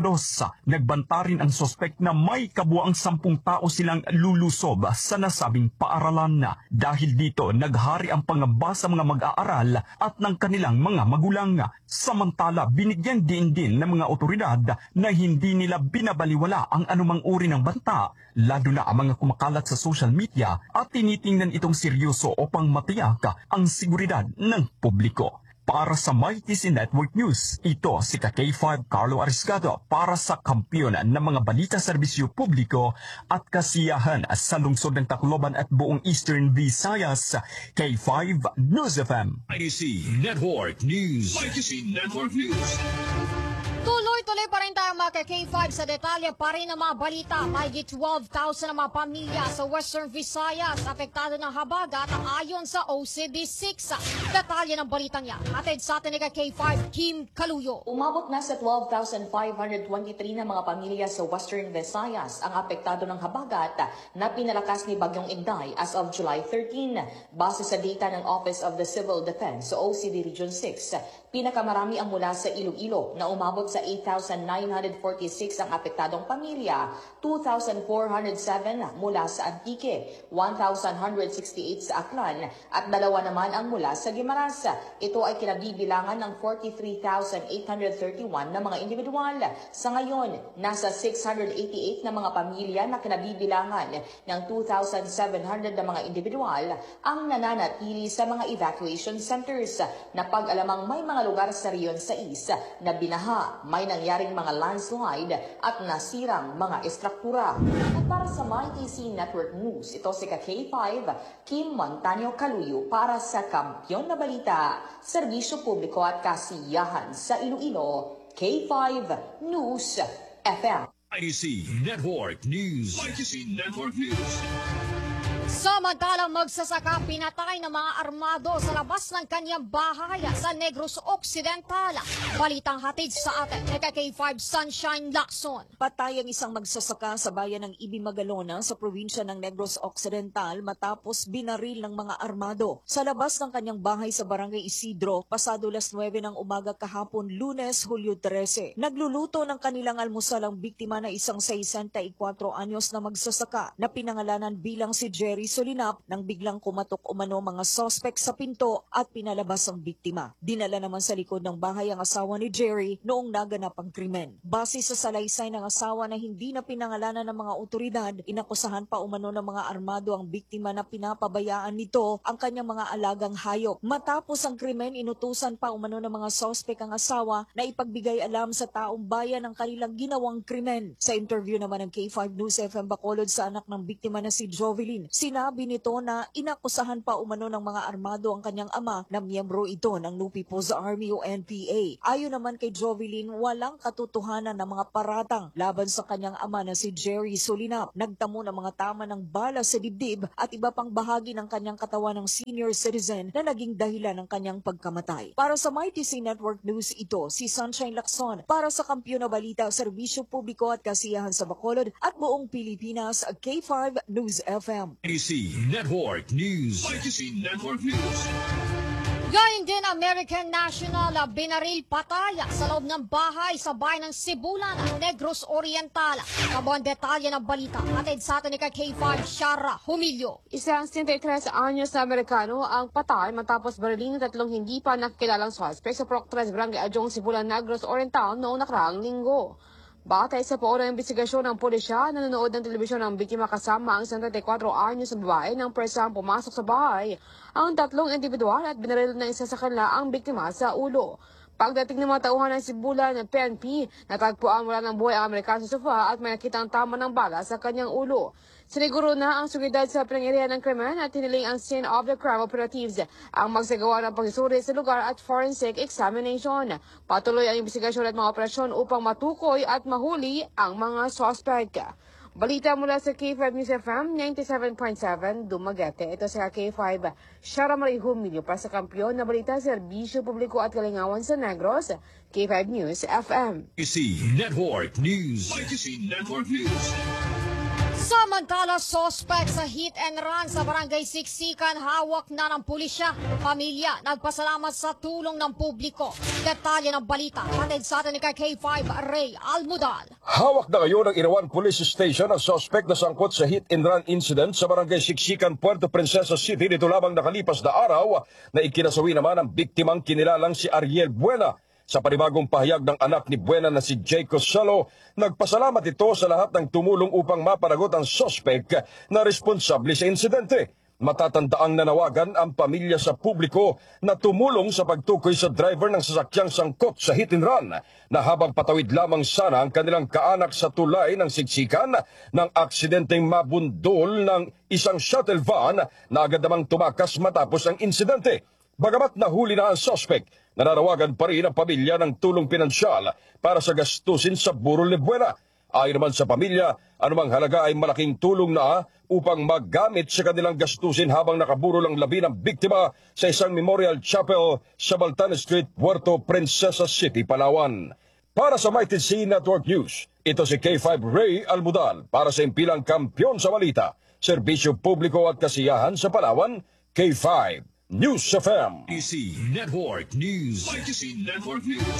22. Nagbanta rin ang suspect na may kabuang 10 tao silang lulusob sa nasabing paaralan. Dahil dito, naghari ang pangamba sa mga mag-aaral at ng kanilang mga magulang. Samantala, binigyan din ng mga otoridad na hindi nila binabaliwala ang anumang uri ng banta, lalo na ang mga kumakalat sa social media at tinitingnan itong seryoso upang matiyak ang seguridad ng publiko. Para sa YTC Network News, ito si K5 Carlo Arisgado para sa Kampiyon ng mga balita serbisyo publiko at kasiyahan sa lungsod ng Tacloban at buong Eastern Visayas. K5 News FM. YTC Network News. YTC Network News. Tuloy-tuloy pa rin tayo mga K5 sa detalye pa rin ng mga balita. Mahigit 12,000 na mga pamilya sa Western Visayas apektado ng habagat ayon sa OCD6. Detalye ng balita niya. Atid sa atin ni K5 Kim Kaluyo. Umabot na sa 12,523 na mga pamilya sa Western Visayas ang apektado ng habagat na pinalakas ni Bagyong Inday as of July 13. Base sa data ng Office of the Civil Defense sa OCD Region 6, pinakamarami ang mula sa Iloilo na umabot sa 8,946 ang apektadong pamilya, 2,407 mula sa Antique, 1,168 sa Aklan at 2 naman ang mula sa Guimaras. Ito ay kinabibilangan ng 43,831 na mga individual. Sa ngayon, nasa 688 na mga pamilya na kinabibilangan ng 2,700 na mga individual ang nananatili sa mga evacuation centers. Napag-alamang may mga lugar sa Rion 6 na binaha, may nangyaring mga landslide at nasirang mga estruktura. At para sa YTC Network News, ito si K5 Kim Montaño Kaluyo para sa Kampiyon na Balita, Serbisyo Publiko at Kasiyahan sa Iloilo. K5 News FM. YTC Network News. YTC Network News. Sa Samantalang magsasaka pinatay ng mga armado sa labas ng kanyang bahay sa Negros Occidental. Balitang hatid sa atin ni K5 Sunshine Lacson. Patay ang isang magsasaka sa bayan ng Ibimagalona sa probinsya ng Negros Occidental matapos binaril ng mga armado sa labas ng kanyang bahay sa Barangay Isidro pasado 9:00 ng umaga kahapon Lunes, Hulyo 13. Nagluluto ng kanilang almusal ang biktima na isang 64 anyos na magsasaka na pinangalanan bilang si Jerry Solinap nang biglang kumatok umano mga suspect sa pinto at pinalabas ang biktima. Dinala naman sa likod ng bahay ang asawa ni Jerry noong naganap ang krimen. Base sa salaysay ng asawa na hindi na pinangalanan ng mga otoridad, inakusahan pa umano ng mga armado ang biktima na pinapabayaan nito ang kanyang mga alagang hayop. Matapos ang krimen, inutusan pa umano ng mga suspect ang asawa na ipagbigay alam sa taong bayan ang kanilang ginawang krimen. Sa interview naman ng K5 News FM Bacolod sa anak ng biktima na si Jovelyn, sinabi nito na inakusahan pa umano ng mga armado ang kanyang ama na miyembro ito ng New People's Army o NPA. Ayon naman kay Jovelyn, walang katotohanan ng mga paratang laban sa kanyang ama na si Jerry Solinap. Nagtamo ng mga tama ng bala sa dibdib at iba pang bahagi ng kanyang katawan ng senior citizen na naging dahilan ng kanyang pagkamatay. Para sa MyTC Network News, ito si Sunshine Lacson para sa Kampiyon na Balita, Serbisyo Publiko at Kasiyahan sa Bacolod at buong Pilipinas, K5 News FM. ITC Network News. ITC Network News. Gayun din American National binaril patay sa loob ng bahay sa bayan ng Sibulan, Negros Oriental. Kabuang detalye ng balita atid sa atin ni K5 Shara Humilio. Isang 63 anyos na Amerikano ang patay matapos barilin ng tatlong hindi pa nakikilalang suspect sa Proctres Barangay Adjong, Sibulan, Negros Oriental noong nakaraang linggo. Batay sa paunang investigasyon ng pulisya, nanonood ng telebisyon ng biktima kasama ang 34 anyos na babae nang presang pumasok sa bahay. Ang tatlong individual at binaril ng isa sa kanila ang biktima sa ulo. Pagdating ng mga tauhan ng Sibulan ng PNP, natagpuan wala ng buhay ang Amerikano sa sofa at may nakita ang tama ng bala sa kanyang ulo. Siniguro na ang seguridad sa pinangyarihan ng krimen at hiniling ang scene of the crime operatives ang magsagawa ng pagsusuri sa lugar at forensic examination. Patuloy ang investigasyon at mga operasyon upang matukoy at mahuli ang mga suspect. Balita mula sa K5 News FM 97.7 Dumaguete. Ito sa K5 Shara Marie Humilio para sa Kampiyon na Balita, Serbisyo Publiko at Kalingawan sa Negros, K5 News FM. ITC Network News. ITC Network News. Samantala, suspect sa hit and run sa Barangay Siksikan, hawak na ng pulisya. Pamilya, nagpasalamat sa tulong ng publiko. Detalye ng balita, hatid sa atin ni K5 Ray Almudal. Hawak na ngayon ng Irawan Police Station ang suspect na sangkot sa hit and run incident sa Barangay Siksikan, Puerto Princesa City nito lamang nakalipas na araw na ikinasawi naman ang biktimang kinilalang si Ariel Buena. Sa panibagong pahayag ng anak ni Buena na si Jay Cosalo, nagpasalamat ito sa lahat ng tumulong upang mapanagot ang suspect na responsable sa insidente. Matatandaang nanawagan ang pamilya sa publiko na tumulong sa pagtukoy sa driver ng sasakyang sangkot sa hit and run na habang patawid lamang sana ang kanilang kaanak sa tulay ng siksikan ng aksidenteng mabundol ng isang shuttle van na agad namang tumakas matapos ang insidente. Bagamat nahuli na ang suspect, nananawagan pa rin ang pamilya ng tulong pinansyal para sa gastusin sa burol ni Buena. Ayon naman sa pamilya, anumang halaga ay malaking tulong na upang magamit sa kanilang gastusin habang nakaburol ang labi ng biktima sa isang memorial chapel sa Baltan Street, Puerto Princesa City, Palawan. Para sa MyTC Network News, ito si K5 Ray Almudal para sa impilang Kampiyon sa Balita, Serbisyo Publiko at Kasiyahan sa Palawan, K5 News FM. ITC Network News. ITC Network News.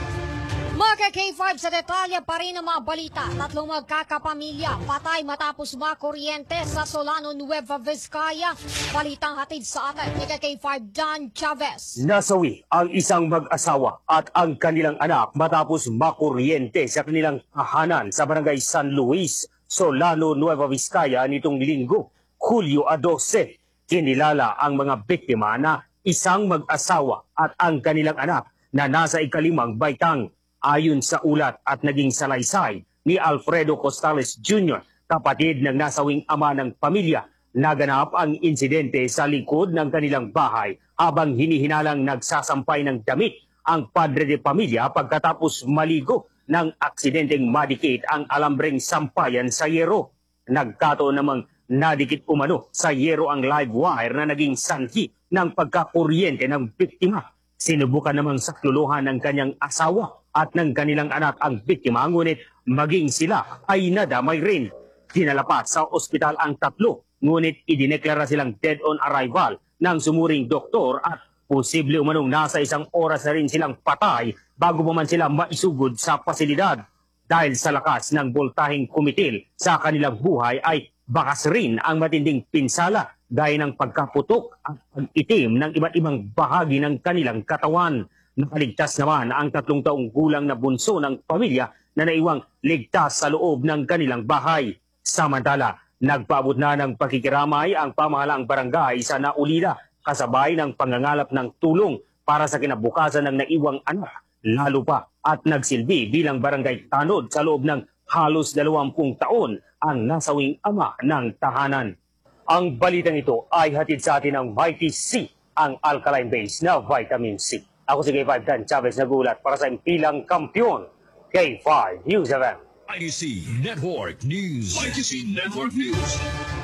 Mga K5 sa detalye pa rin ang mga balita. Tatlong magkakapamilya patay matapos makuryente sa Solano, Nueva Vizcaya. Balitang hatid sa atin ni K5 Dan Chavez. Nasawi ang isang mag-asawa at ang kanilang anak matapos makuryente sa kanilang tahanan sa Barangay San Luis, Solano, Nueva Vizcaya nitong linggo, Hulyo 12. Kinilala ang mga biktima na isang mag-asawa at ang kanilang anak na nasa ikalimang baitang. Ayon sa ulat at naging salaysay ni Alfredo Costales Jr., kapatid ng nasawing ama ng pamilya, naganap ang insidente sa likod ng kanilang bahay habang hinihinalang nagsasampay ng damit ang padre de pamilya pagkatapos maligo ng aksidenteng madikit ang alambreng sampayan sa yero. Nagkataon namang Nadikit umano sa yero ang live wire na naging sanhi ng pagkakuryente ng biktima. Sinubukan namang sakluluhan ng kanyang asawa at ng kanilang anak ang biktima, ngunit maging sila ay nadamay rin. Dinala pa sa ospital ang tatlo, ngunit idineklara silang dead on arrival ng sumuring doktor at posible umanong nasa 1 oras na rin silang patay bago pa man sila maisugod sa pasilidad. Dahil sa lakas ng boltaheng kumitil sa kanilang buhay ay bakas rin ang matinding pinsala gaya ng pagkaputok at pag-itim ng iba't ibang bahagi ng kanilang katawan. Nakaligtas naman ang 3 taong gulang na bunso ng pamilya na naiwang ligtas sa loob ng kanilang bahay. Samantala, nagpaabot na ng pakikiramay ang pamahalaang barangay sa Naulila kasabay ng pangangalap ng tulong para sa kinabukasan ng naiwang anak, lalo pa at nagsilbi bilang barangay tanod sa loob ng halos 20 taon ang nasawing ama ng tahanan. Ang balitang ito ay hatid sa atin ng Mighty C, ang alkaline base na vitamin C. Ako si K5 Dan Chavez nagulat para sa impilang kampiyon, K5 News FM. ITC Network News. ITC Network News.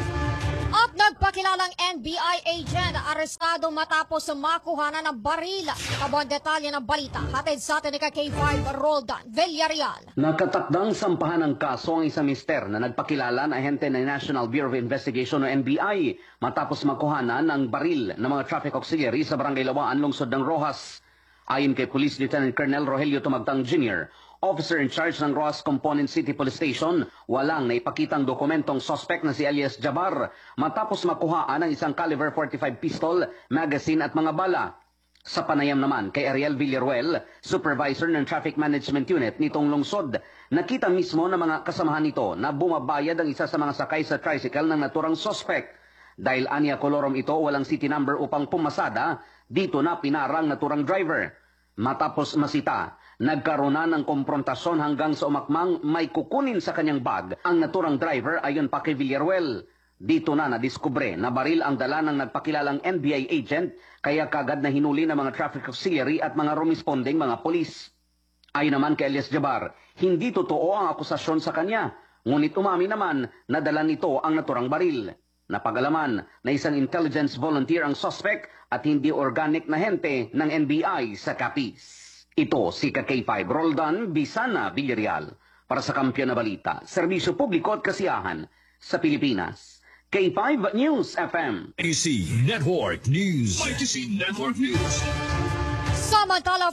At nagpakilalang NBI agent arestado matapos makuhanan ng baril. Kabuang detalye ng balita, hatid sa atin ni K5 Roldan Villarreal. Nakatakdang sampahan ng kaso ang isang mister na nagpakilala na ahente ng National Bureau of Investigation o NBI matapos makuhanan ng baril ng mga traffic auxiliary sa Barangay Lawaan, lungsod ng Rojas. Ayon kay Police Lieutenant Colonel Rogelio Tumagtang Jr., officer in charge ng Rojas Component City Police Station, walang naipakitang dokumentong suspect na si alias Jabar matapos makuhaan ng isang caliber 45 pistol, magazine at mga bala. Sa panayam naman kay Ariel Villaruel, supervisor ng Traffic Management Unit nitong lungsod, nakita mismo ng mga kasamahan nito na bumabayad ang isa sa mga sakay sa tricycle ng naturang suspect. Dahil anya kolorom ito, walang city number upang pumasada, dito na pinarang naturang driver. Matapos masita, nagkaroon na ng komprontasyon hanggang sa umakmang may kukunin sa kanyang bag ang naturang driver ayon pa kay Villaruel. Dito na nadiskubre na baril ang dala ng nagpakilalang NBI agent kaya kagad na hinuli ng mga traffic auxiliary at mga responding mga polis. Ayon naman kay alias Jabar, hindi totoo ang akusasyon sa kanya, ngunit umami naman na dala nito ang naturang baril. Napagalaman na isang intelligence volunteer ang suspect at hindi organic na hente ng NBI sa Capiz. Ito si K5 Roldan Bisana Villarreal para sa Kampiyon na Balita, Serbisyo Publiko at Kasiyahan sa Pilipinas. K5 News FM. ITC Network News. ITC Network News. Samantala,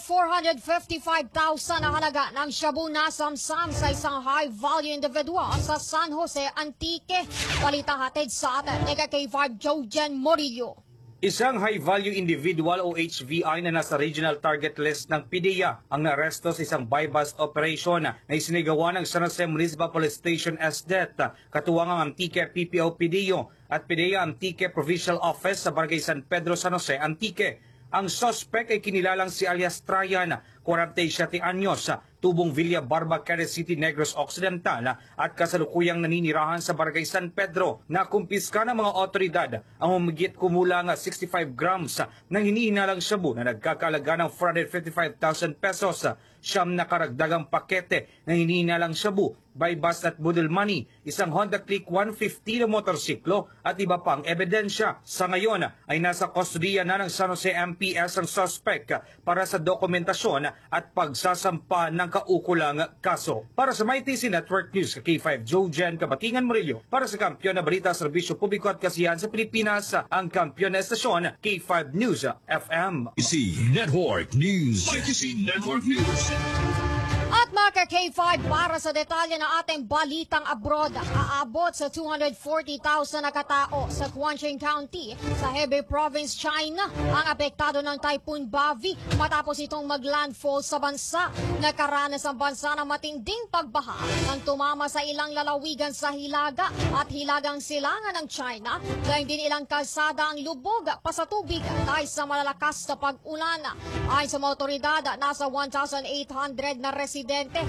455,000 ang halaga ng shabu na samsam sa isang high-value individual sa San Jose, Antique. Balita hatid sa atin ni K5 Jojen Morillo. Isang high-value individual o HVI na nasa regional target list ng PDEA ang naresto sa isang buy-bust operation na isinigawa ng San Jose Municipal Police Station SDET, katuwang ang Antique PPO PDEO at PDEA Antique Provincial Office sa Barangay San Pedro, San Jose, Antique. Ang suspect ay kinilalang si alias Trayan, 47 anyos, tubong Villa Barba, Quezon City, Negros Occidental at kasalukuyang naninirahan sa Barangay San Pedro. Nakumpiska ng mga otoridad ang humigit kumulang 65 grams ng hinihinalang shabu na nagkakalaga ng 455,000 pesos, siyam na karagdagang pakete ng hinihinalang shabu, buy-bust at budol money, isang Honda Click 150 na motorsiklo at iba pang ebidensya. Sa ngayon ay nasa kustodiya na ng San Jose MPS ang suspect para sa dokumentasyon at pagsasampa ng kaukulang kaso. Para sa MyTC Network News, K5 Jojen Kabatingan Murillo, para sa Kampiyon na Balita, Serbisyo Publiko at Kasiyahan sa Pilipinas, ang kampiyon na estasyon, K5 News FM. ITC Network News. ITC Network News. At mga K5, para sa detalye ng ating balitang abroad, aabot sa 240,000 na katao sa Guangxi County sa Hebei Province, China ang apektado ng Typhoon Bavi matapos itong maglandfall sa bansa. Nakaranas ang bansa ng matinding pagbaha nang tumama sa ilang lalawigan sa Hilaga at Hilagang Silangan ng China, dahil din ilang kalsada ang lubog pa sa tubig dahil sa malalakas na pag-ulan. Ayon sa mga otoridad, nasa 1,800 na residente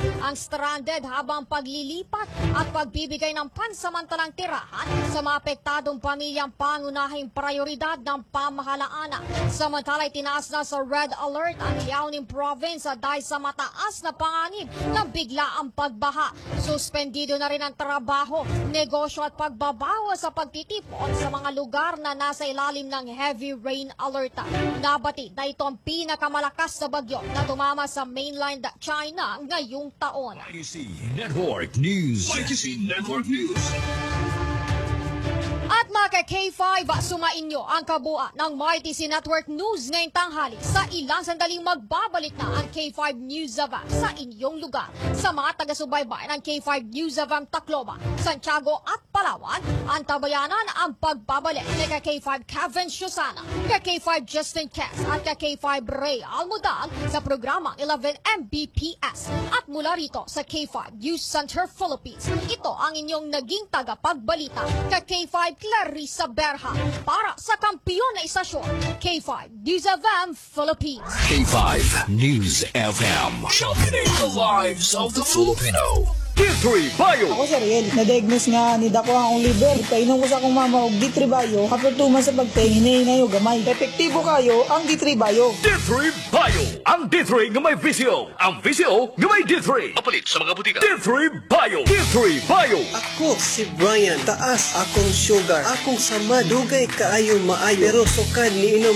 ang stranded habang paglilipat at pagbibigay ng pansamantalang tirahan sa mga apektadong pamilyang pangunahing prioridad ng pamahalaan. Samantala'y tinaas na sa red alert ang Liaoning Province dahil sa mataas na panganib na bigla ang pagbaha. Suspendido na rin ang trabaho, negosyo at pagbabawas sa pagtitipon sa mga lugar na nasa ilalim ng heavy rain alert. Nabati na ito ang pinakamalakas na bagyo na tumama sa mainland China ngayong taon. Network News. Network News. At mga K5, sumainyo ang kabuuan ng MyTC Network News ngayong tanghali. Sa ilang sandaling magbabalik na ang K5 News of sa inyong lugar. Sa mga taga-subaybay ng K5 News of Tacloban, Santiago at Palawan, ang tabayanan ang pagbabalik ni K5 Kevin Shusana, K5 Justin Kess at K5 Ray Almudag sa programang 11 Mbps. At mula rito sa K5 News Center Philippines, ito ang inyong naging tagapagbalita K5 Clarissa Berha para sa kampiyon na istasyon K5 News FM Philippines. K5 News FM. Sharpening the lives of the Filipino. D3 Bio. Ako si Ariel, na-diagnose nga ni Dako ang liver. Kainom ko sa akong mama og D3 Bio, kapag tuman sa pagtingin na yung gamay. Epektibo kayo ang D3 Bio. D3 Bio. Ang D3 nga may VCO. Ang VCO nga may D3. Mapalit sa mga butika. D3 Bio. D3 Bio. Ako si Brian. Taas akong sugar. Akong sama. Dugay kaayo maayo. Pero sukad ni inom